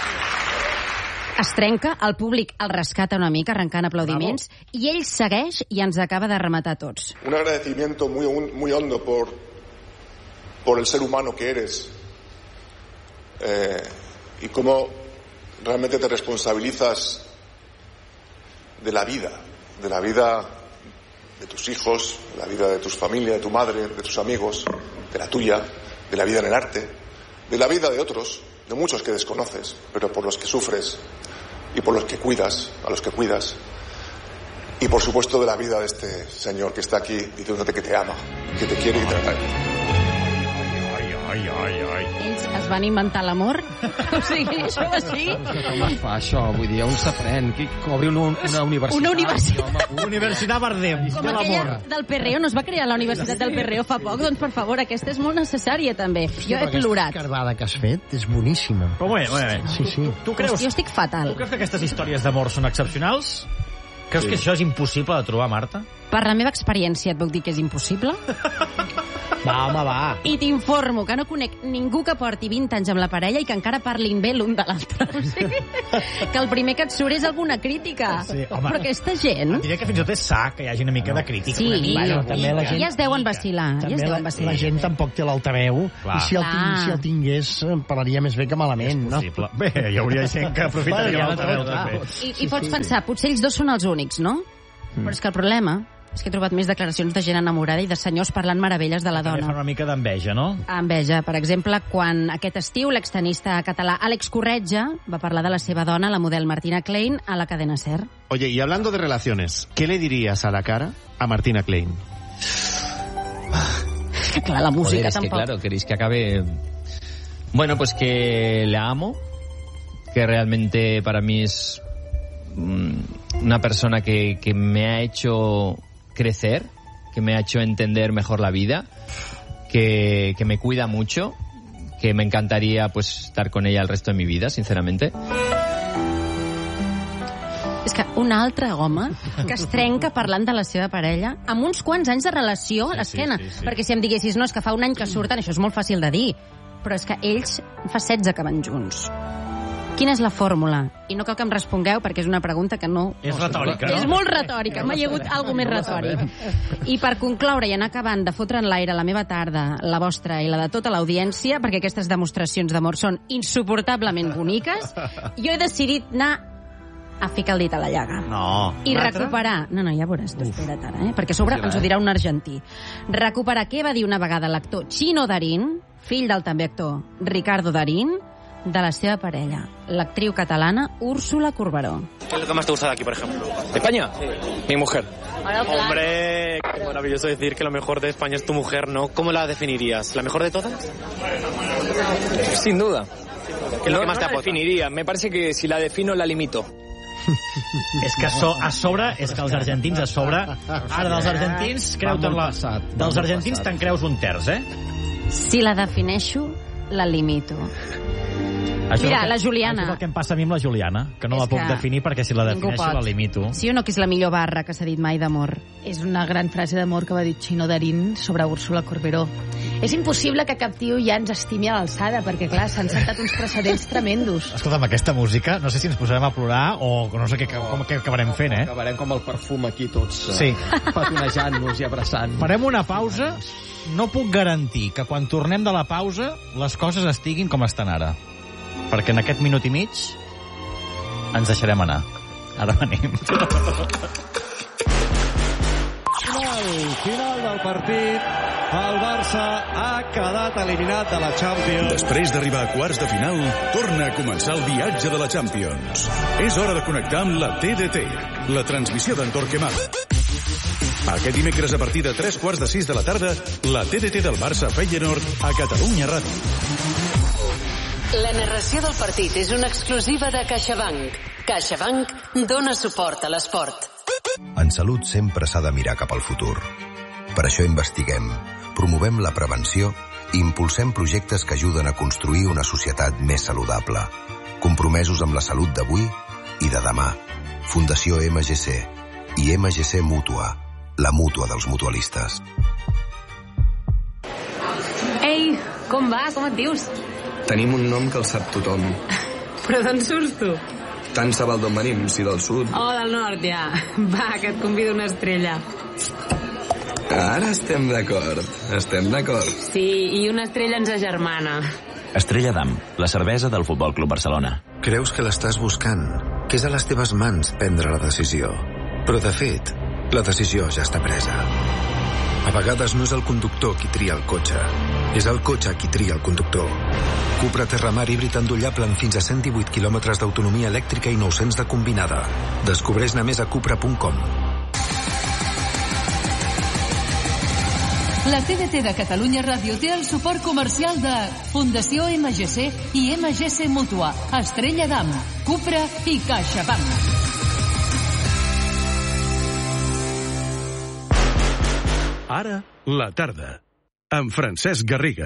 Es trenca, el públic el rescata una mica, arrencant aplaudiments, Bravo. I ell segueix i ens acaba de rematar tots. Un agradecimiento muy, muy hondo por, por el ser humano que eres eh, y cómo realmente te responsabilizas de la vida, de la vida de tus hijos, de la vida de tus familias, de tu madre, de tus amigos, de la tuya, de la vida en el arte, de la vida de otros, de muchos que desconoces, pero por los que sufres y por los que cuidas, a los que cuidas, y por supuesto de la vida de este señor que está aquí diciéndote que te ama, que te quiere y que te trata. Ai, ai, ai. Ells es van inventar l'amor? O sigui, això va així? Com es fa, això? Vull dir, on s'aprèn? Qui obri una, una universitat? Una universitat. Universitat Bardem. Com aquella del Perreo, no es va crear la Universitat del Perreo fa poc? Doncs, per favor, aquesta és molt necessària, també. Jo he plorat. Aquesta escarbada que has fet és boníssima. Però bé, bé, bé. Sí, sí. Tu creus... Jo estic fatal. Tu creus que aquestes històries d'amor són excepcionals? Creus que això és impossible de trobar, Marta? Per la meva experiència et puc dir que és impossible? Va, home, va. I t'informo que no conec ningú que porti vint anys amb la parella i que encara parlin bé l'un de l'altre. O sigui, que el primer que et surt és alguna crítica. Sí, home, però aquesta gent... Et diré que fins i tot és sa que hi hagi una mica de crítica. Sí, una mica. Bueno, també la gent... ja es deuen vacilar. També ja es deuen la, vacilar. la gent tampoc té l'altaveu. I si el, ting, si el tingués, parlaria més bé que malament, no? Bé, hi hauria gent que aprofitaria bueno, l'altaveu també. I, I pots pensar, potser ells dos són els únics, no? Mm. Però és que el problema és que he trobat més declaracions de gent enamorada i de senyors parlant meravelles de la dona. Fa una mica d'enveja, no? Enveja. Per exemple, quan aquest estiu l'extenista català Àlex Corretja va parlar de la seva dona, la model Martina Klein, a la cadena SER. Oye, y hablando de relaciones, ¿qué le dirías a la cara a Martina Klein? Es que claro, la música Joder, es tampoco. Que, claro, queréis que acabe... Bueno, pues que la amo, que realmente para mí es una persona que, que me ha hecho crecer, que me ha hecho entender mejor la vida, que, que me cuida mucho, que me encantaría pues estar con ella el resto de mi vida, sinceramente. És que un altre home que es trenca parlant de la seva parella amb uns quants anys de relació a l'esquena. Sí, sí, sí, sí. Perquè si em diguessis, no, és que fa un any que surten, això és molt fàcil de dir, però és que ells fa setze que van junts. Quina és la fórmula? I no cal que em respongueu perquè és una pregunta que no... És retòrica, no? És molt retòrica, m'ha hagut alguna més retòric. I per concloure i anar acabant de fotre en l'aire la meva tarda, la vostra i la de tota l'audiència, perquè aquestes demostracions d'amor són insuportablement boniques, jo he decidit anar a ficar el dit a la llaga. No. I recuperar... No, no, ja veuràs, tu espera't ara, eh? Perquè a sobre ens ho dirà un argentí. Recuperar què va dir una vegada l'actor Chino Darín, fill del també actor Ricardo Darín, de la seva parella, l'actriu catalana Úrsula Corberó. ¿Qué es lo que más te gusta de aquí, por ejemplo? ¿De España? Sí. Mi mujer. Hombre, qué maravilloso decir que lo mejor de España es tu mujer, ¿no? ¿Cómo la definirías? ¿La mejor de todas? Sin duda. ¿Qué es lo que más no te aporta? definiría. Me parece que si la defino, la limito. És que so, a sobre, és que els argentins a sobre... Ara, dels argentins, creu-te'n la... Dels argentins te'n creus un terç, eh? Si la defineixo, la limito. Això Mira, que, la Juliana. Això és el que em passa a mi amb la Juliana, que no És la puc que definir perquè si la defineixo la limito. Sí o no, que és la millor barra que s'ha dit mai d'amor? És una gran frase d'amor que va dir Chino Darín sobre Úrsula Corberó. És impossible que cap tio ja ens estimi a l'alçada, perquè, clar, s'han sentat uns precedents tremendos. Escolta'm, aquesta música, no sé si ens posarem a plorar o no sé què, com, què acabarem fent, eh? Acabarem com el perfum aquí tots, sí. patonejant-nos i abraçant. Farem una pausa. No puc garantir que quan tornem de la pausa les coses estiguin com estan ara. Perquè en aquest minut i mig ens deixarem anar. Ara venim. Final, final del partit. El Barça ha quedat eliminat de la Champions. Després d'arribar a quarts de final, torna a començar el viatge de la Champions. És hora de connectar amb la T D T, la transmissió d'en Torquemada. Aquest dimecres a partir de tres quarts de sis de la tarda, la T D T del Barça Feyenoord a Catalunya Ràdio. La narració del partit és una exclusiva de CaixaBank. CaixaBank dona suport a l'esport. En salut sempre s'ha de mirar cap al futur. Per això investiguem, promovem la prevenció i impulsem projectes que ajuden a construir una societat més saludable, compromesos amb la salut d'avui i de demà. Fundació M G C i M G C Mútua, la mútua dels mutualistes. Ei, com va? Com et dius? Tenim un nom que el sap tothom. Però d'on surts tu? Tant se val d'on venim, si del sud. Oh, del nord, ja. Va, que et convido una estrella. Ara estem d'acord, estem d'acord. Sí, i una estrella ens agermana. Estrella d'Am, la cervesa del Futbol Club Barcelona. Creus que l'estàs buscant, que és a les teves mans prendre la decisió. Però, de fet, la decisió ja està presa. A vegades no és el conductor qui tria el cotxe, És el cotxe qui tria el conductor. Cupra Terramar híbrid endollable amb fins a cent divuit quilòmetres d'autonomia elèctrica i nou-cents de combinada. Descobreix-ne més a cupra punt com. La T D T de Catalunya Ràdio té el suport comercial de Fundació M G C i M G C Mútua, Estrella Damm, Cupra i CaixaBank. Ara, la tarda, amb Francesc Garriga.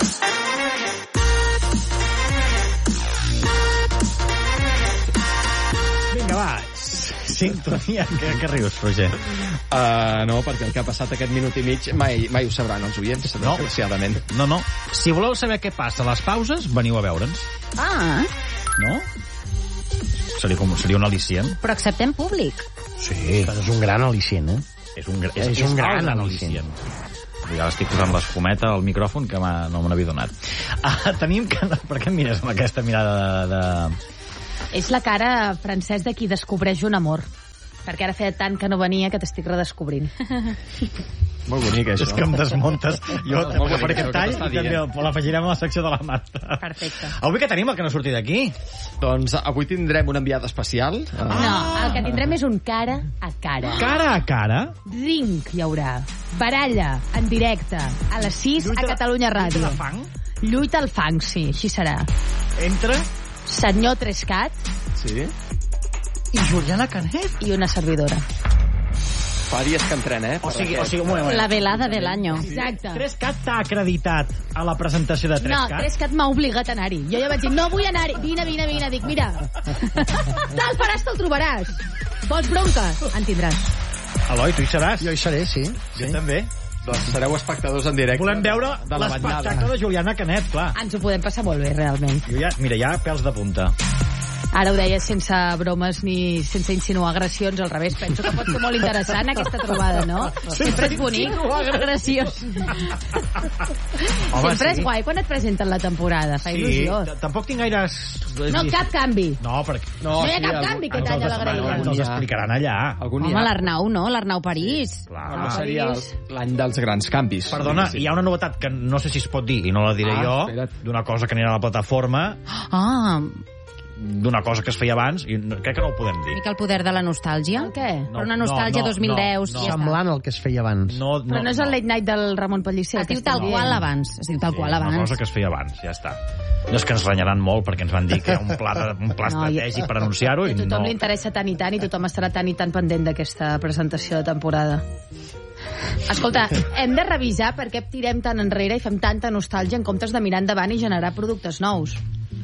Vinga, va, sintonia. Què, què rius, Roger? Uh, no, perquè el que ha passat aquest minut i mig mai, mai ho sabran els oients, no. Desgraciadament. No, no. Si voleu saber què passa a les pauses, veniu a veure'ns. Ah. No? Seria, com, seria un al·licient. Però acceptem públic. Sí, però és un gran al·licient, eh? És un, és, és un gran al·licient. Ja l'estic posant l'esfumeta al micròfon, que no me n'havia donat. Ah, tenim que... Per què em mires amb aquesta mirada de... de... És la cara, Francesc, de qui descobreix un amor. Perquè ara feia tant que no venia que t'estic redescobrint. Molt bonic, això. És que em desmuntes. Jo no, per aquest tall i també l'afegirem a la secció de la Marta. Perfecte. Avui què tenim, el que no surti d'aquí? Doncs avui tindrem un enviat especial. Ah. No, el que tindrem és un cara a cara. Cara a cara? Ring hi haurà. Baralla, en directe, a les sis Lluita, a Catalunya Ràdio. Lluita al fang? Lluita al fang, sí, així serà. Entre? Senyor Trescat. Sí. I Juliana Canet. I una servidora. Fa dies que entrena, eh? O sigui, o sigui, un moment. La velada de l'any. Exacte. Trescat t'ha acreditat a la presentació de Trescat? No, Trescat m'ha obligat a anar-hi. Jo ja vaig dir, no vull anar-hi. Vine, vine, vine. Dic, mira, te'l faràs, te'l trobaràs. Vols bronca? En tindràs. Eloi, tu hi seràs? Jo hi seré, sí. Jo sí. també. Doncs sereu espectadors en directe. Volem veure l'espectacle de Juliana Canet, clar. Ens ho podem passar molt bé, realment. Jo ja, mira, ja pèls de punta. Ara ho deies sense bromes ni sense insinuar agressions, al revés. Penso que pot ser molt interessant aquesta trobada, no? Sempre és bonic. Agressions. Home, Sempre sí. és guai quan et presenten la temporada. Fa sí, il·lusió. Tampoc tinc gaires... No, cap canvi. No, perquè... No, no hi ha sí, cap algun... canvi aquest any a l'agraïment. Ens els explicaran allà. Algun Home, l'Arnau, no? L'Arnau París. Sí, clar. No seria l'any dels grans canvis. Perdona, hi ha una novetat que no sé si es pot dir, i no la diré ah, jo, d'una cosa que anirà a la plataforma... Ah... d'una cosa que es feia abans i crec que no ho podem dir. I que el poder de la nostàlgia? El què? No, Però una nostàlgia no, no, dos mil deu. No, no. Ja semblant al que es feia abans. No, no, Però no és el late night del Ramon Pellicer. Es diu tal qual abans. Es diu tal sí, qual abans. Una cosa que es feia abans, ja està. No és que ens renyaran molt perquè ens van dir que hi ha un pla, de, un pla no, estratègic per anunciar-ho. I a tothom no... li interessa tant i tant i tothom estarà tant i tant pendent d'aquesta presentació de temporada. Escolta, hem de revisar per què tirem tant enrere i fem tanta nostàlgia en comptes de mirar endavant i generar productes nous.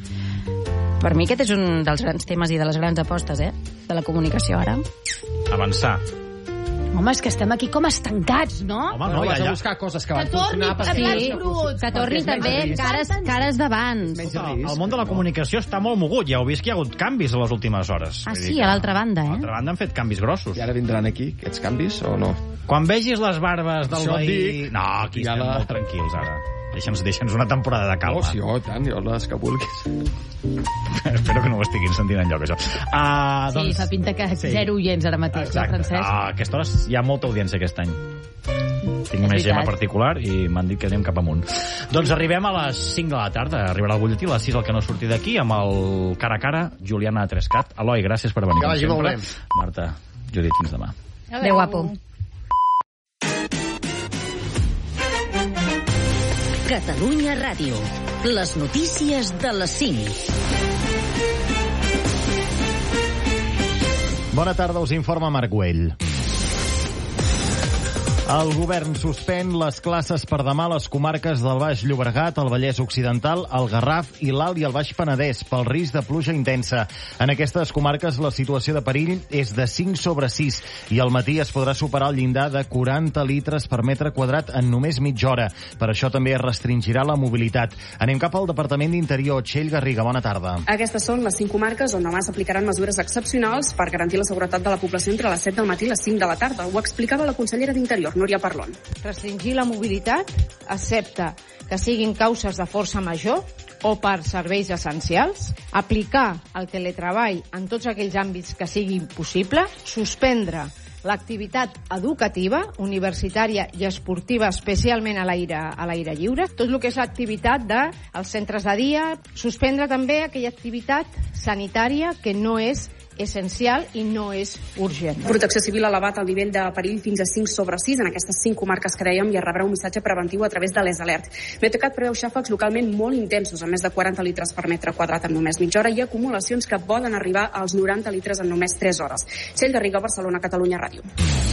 Per mi aquest és un dels grans temes i de les grans apostes, eh? De la comunicació ara. Avançar. Home, és que estem aquí com estancats, no? Home, no, vas ja, a buscar coses que van que torni, funcionar. Sí, que torni també cares, cares d'abans. El món de la comunicació està molt mogut. Ja heu vist que hi ha hagut canvis a les últimes hores. Ah, sí, a l'altra banda, eh? A l'altra banda han fet canvis grossos. I ara vindran aquí aquests canvis o no? Quan vegis les barbes del Això veí... dic. No, aquí Ja estem la- molt tranquils, ara. Deixa'ns deixa'ns una temporada de calma. Oh, sí, oh, tant, jo les que vulguis. Espero que no ho estiguin sentint enlloc, això. Uh, Sí, doncs... fa pinta que Sí. zero oients ara mateix, no, Exacte. Francesc? Ah, a aquesta hora hi ha molta audiència aquest any. Tinc És més veritat. gema particular i m'han dit que anem cap amunt. Doncs arribem a les cinc de la tarda. Arribarà el butlletí a les sis el que no surti d'aquí amb el cara a cara Juliana Trescat. Eloi, gràcies per venir. Que com vagi molt sempre. Marta, Judit, fins demà. Adéu, guapo. Catalunya Ràdio. Les notícies de les cinc. Bona tarda, us informa Marc Güell. El govern suspèn les classes per demà a les comarques del Baix Llobregat, el Vallès Occidental, el Garraf i l'Alt i el Baix Penedès pel risc de pluja intensa. En aquestes comarques la situació de perill és de cinc sobre sis i al matí es podrà superar el llindar de quaranta litres per metre quadrat en només mitja hora. Per això també es restringirà la mobilitat. Anem cap al Departament d'Interior. Txell Garriga, bona tarda. Aquestes són les cinc comarques on demà s'aplicaran mesures excepcionals per garantir la seguretat de la població entre les set del matí i les cinc de la tarda. Ho explicava la consellera d'Interior, Núria Parlon. Restringir la mobilitat, excepte que siguin causes de força major o per serveis essencials, aplicar el teletreball en tots aquells àmbits que sigui possible, suspendre l'activitat educativa, universitària i esportiva, especialment a l'aire a l'aire lliure, tot el que és l'activitat dels centres de dia, suspendre també aquella activitat sanitària que no és essencial i no és urgent. Protecció Civil ha elevat el nivell de perill fins a cinc sobre sis en aquestes cinc comarques que dèiem i es rebrà un missatge preventiu a través de les Alert. Metecat preveu xàfecs localment molt intensos, amb més de quaranta litres per metre quadrat en només mitja hora i acumulacions que poden arribar als noranta litres en només tres hores. Txell Garriga, Barcelona, Catalunya Ràdio.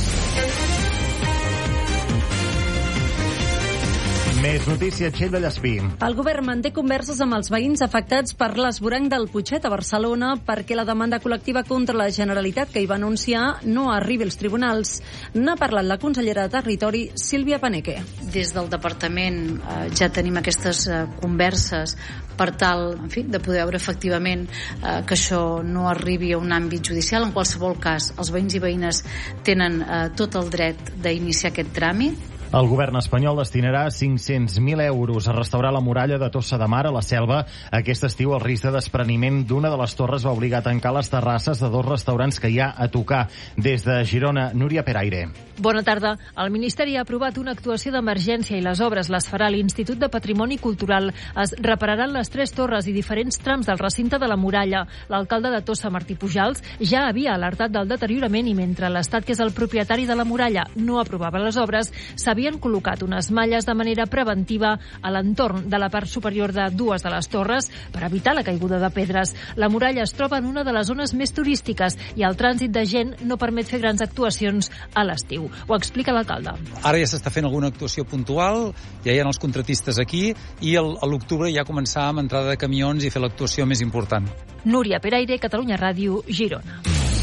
Més notícia, Txell Vallespí. El govern manté converses amb els veïns afectats per l'esvoranc del Putxet a Barcelona perquè la demanda col·lectiva contra la Generalitat que hi va anunciar no arribi als tribunals. N'ha parlat la consellera de Territori, Sílvia Paneque. Des del departament eh, ja tenim aquestes eh, converses per tal, en fi, de poder veure efectivament eh, que això no arribi a un àmbit judicial. En qualsevol cas, els veïns i veïnes tenen eh, tot el dret d'iniciar aquest tràmit. El govern espanyol destinarà cinc-cents mil euros a restaurar la muralla de Tossa de Mar a la Selva. Aquest estiu el risc de despreniment d'una de les torres va obligar a tancar les terrasses de dos restaurants que hi ha a tocar. Des de Girona, Núria Peraire. Bona tarda. El Ministeri ha aprovat una actuació d'emergència i les obres les farà l'Institut de Patrimoni Cultural. Es repararan les tres torres i diferents trams del recinte de la muralla. L'alcalde de Tossa, Martí Pujals, ja havia alertat del deteriorament i mentre l'Estat, que és el propietari de la muralla, no aprovava les obres, s'havien col·locat unes malles de manera preventiva a l'entorn de la part superior de dues de les torres per evitar la caiguda de pedres. La muralla es troba en una de les zones més turístiques i el trànsit de gent no permet fer grans actuacions a l'estiu. Ho explica l'alcalde. Ara ja s'està fent alguna actuació puntual, ja hi ha els contratistes aquí i el, a l'octubre ja començar amb entrada de camions i fer l'actuació més important. Núria Peraire, Catalunya Ràdio, Girona.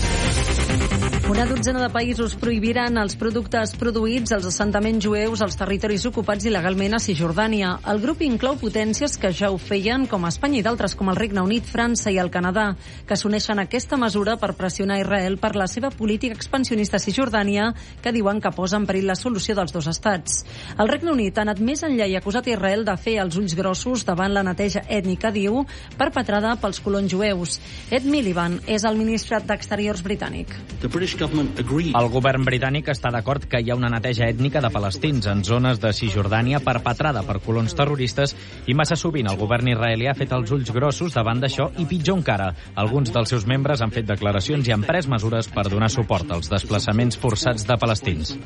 Una dotzena de països prohibiran els productes produïts als assentaments jueus als territoris ocupats il·legalment a Cisjordània. El grup inclou potències que ja ho feien, com Espanya i d'altres com el Regne Unit, França i el Canadà, que s'uneixen a aquesta mesura per pressionar Israel per la seva política expansionista a Cisjordània, que diuen que posa en perill la solució dels dos estats. El Regne Unit ha anat més enllà i ha acusat Israel de fer els ulls grossos davant la neteja ètnica, diu, perpetrada pels colons jueus. Ed Miliband és el ministre d'Exteriors britànic. El govern britànic està d'acord que hi ha una neteja ètnica de palestins en zones de Cisjordània perpetrada per colons terroristes i massa sovint el govern israelià ha fet els ulls grossos davant d'això i pitjor encara. Alguns dels seus membres han fet declaracions i han pres mesures per donar suport als desplaçaments forçats de palestins.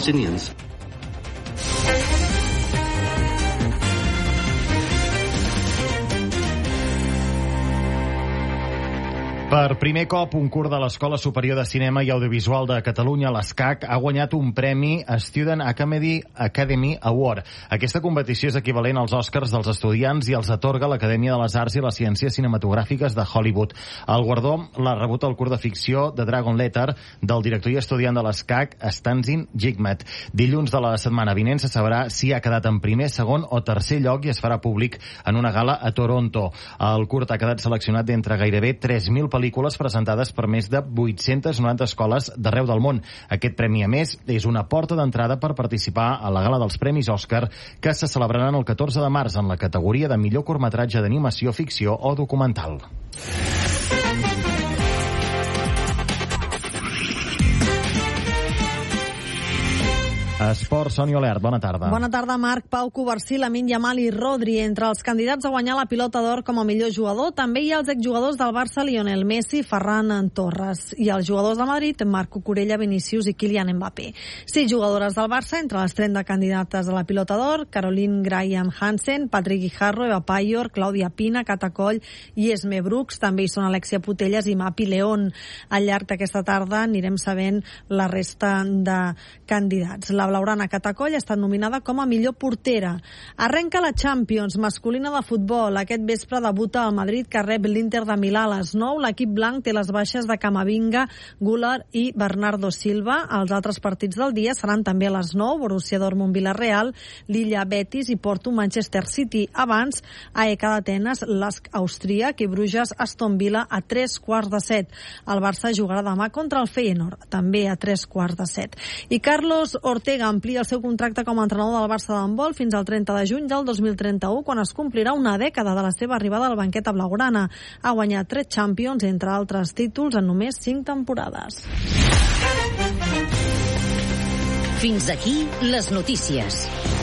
Per primer cop, un curs de l'Escola Superior de Cinema i Audiovisual de Catalunya, l'ESCAC, ha guanyat un premi Student Academy, Academy Award. Aquesta competició és equivalent als Oscars dels estudiants i els atorga l'Acadèmia de les Arts i les Ciències Cinematogràfiques de Hollywood. El guardó l'ha rebut el curs de ficció de Dragon Letter del director i estudiant de l'ESCAC, Stanzin Jigmet. Dilluns de la setmana vinent se sabrà si ha quedat en primer, segon o tercer lloc i es farà públic en una gala a Toronto. El curt ha quedat seleccionat d'entre gairebé tres mil pel·lícules presentades per més de vuit-centes noranta escoles d'arreu del món. Aquest premi, a més, és una porta d'entrada per participar a la gala dels Premis Òscar que se celebraran el catorze de març en la categoria de millor curtmetratge d'animació, ficció o documental. Esport, Sònia Olert, bona tarda. Bona tarda, Marc. Pau Covarsí, Lamine Yamal i Rodri. Entre els candidats a guanyar la pilota d'or com a millor jugador, també hi ha els exjugadors del Barça, Lionel Messi, Ferran Torres, i els jugadors de Madrid, Marc Cucurella, Vinícius i Kylian Mbappé. Sis jugadores del Barça, entre les trenta candidates a la pilota d'or, Caroline Graham Hansen, Patrick Guijarro, Eva Payor, Clàudia Pina, Cata Coll i Esme Brooks. També hi són Alexia Putellas i Mapi León. Al llarg d'aquesta tarda anirem sabent la resta de candidats. La blaugrana Cata Coll ha estat nominada com a millor portera. Arrenca la Champions masculina de futbol. Aquest vespre debuta el Madrid, que rep l'Inter de Milà a les nou. L'equip blanc té les baixes de Camavinga, Güler i Bernardo Silva. Els altres partits del dia seran també a les nou. Borussia Dortmund Villarreal, Lilla Betis i Porto Manchester City. Abans, a E K d'Atenes, l'Ask Austríac i Bruges Aston Villa a tres quarts de set. El Barça jugarà demà contra el Feyenoord, també a tres quarts de set. I Carlos Ortega amplia el seu contracte com a entrenador del Barça d'handbol fins al trenta de juny del dos mil trenta-u, quan es complirà una dècada de la seva arribada a la banqueta blaugrana. Ha guanyat tres Champions, entre altres títols, en només cinc temporades. Fins aquí les notícies.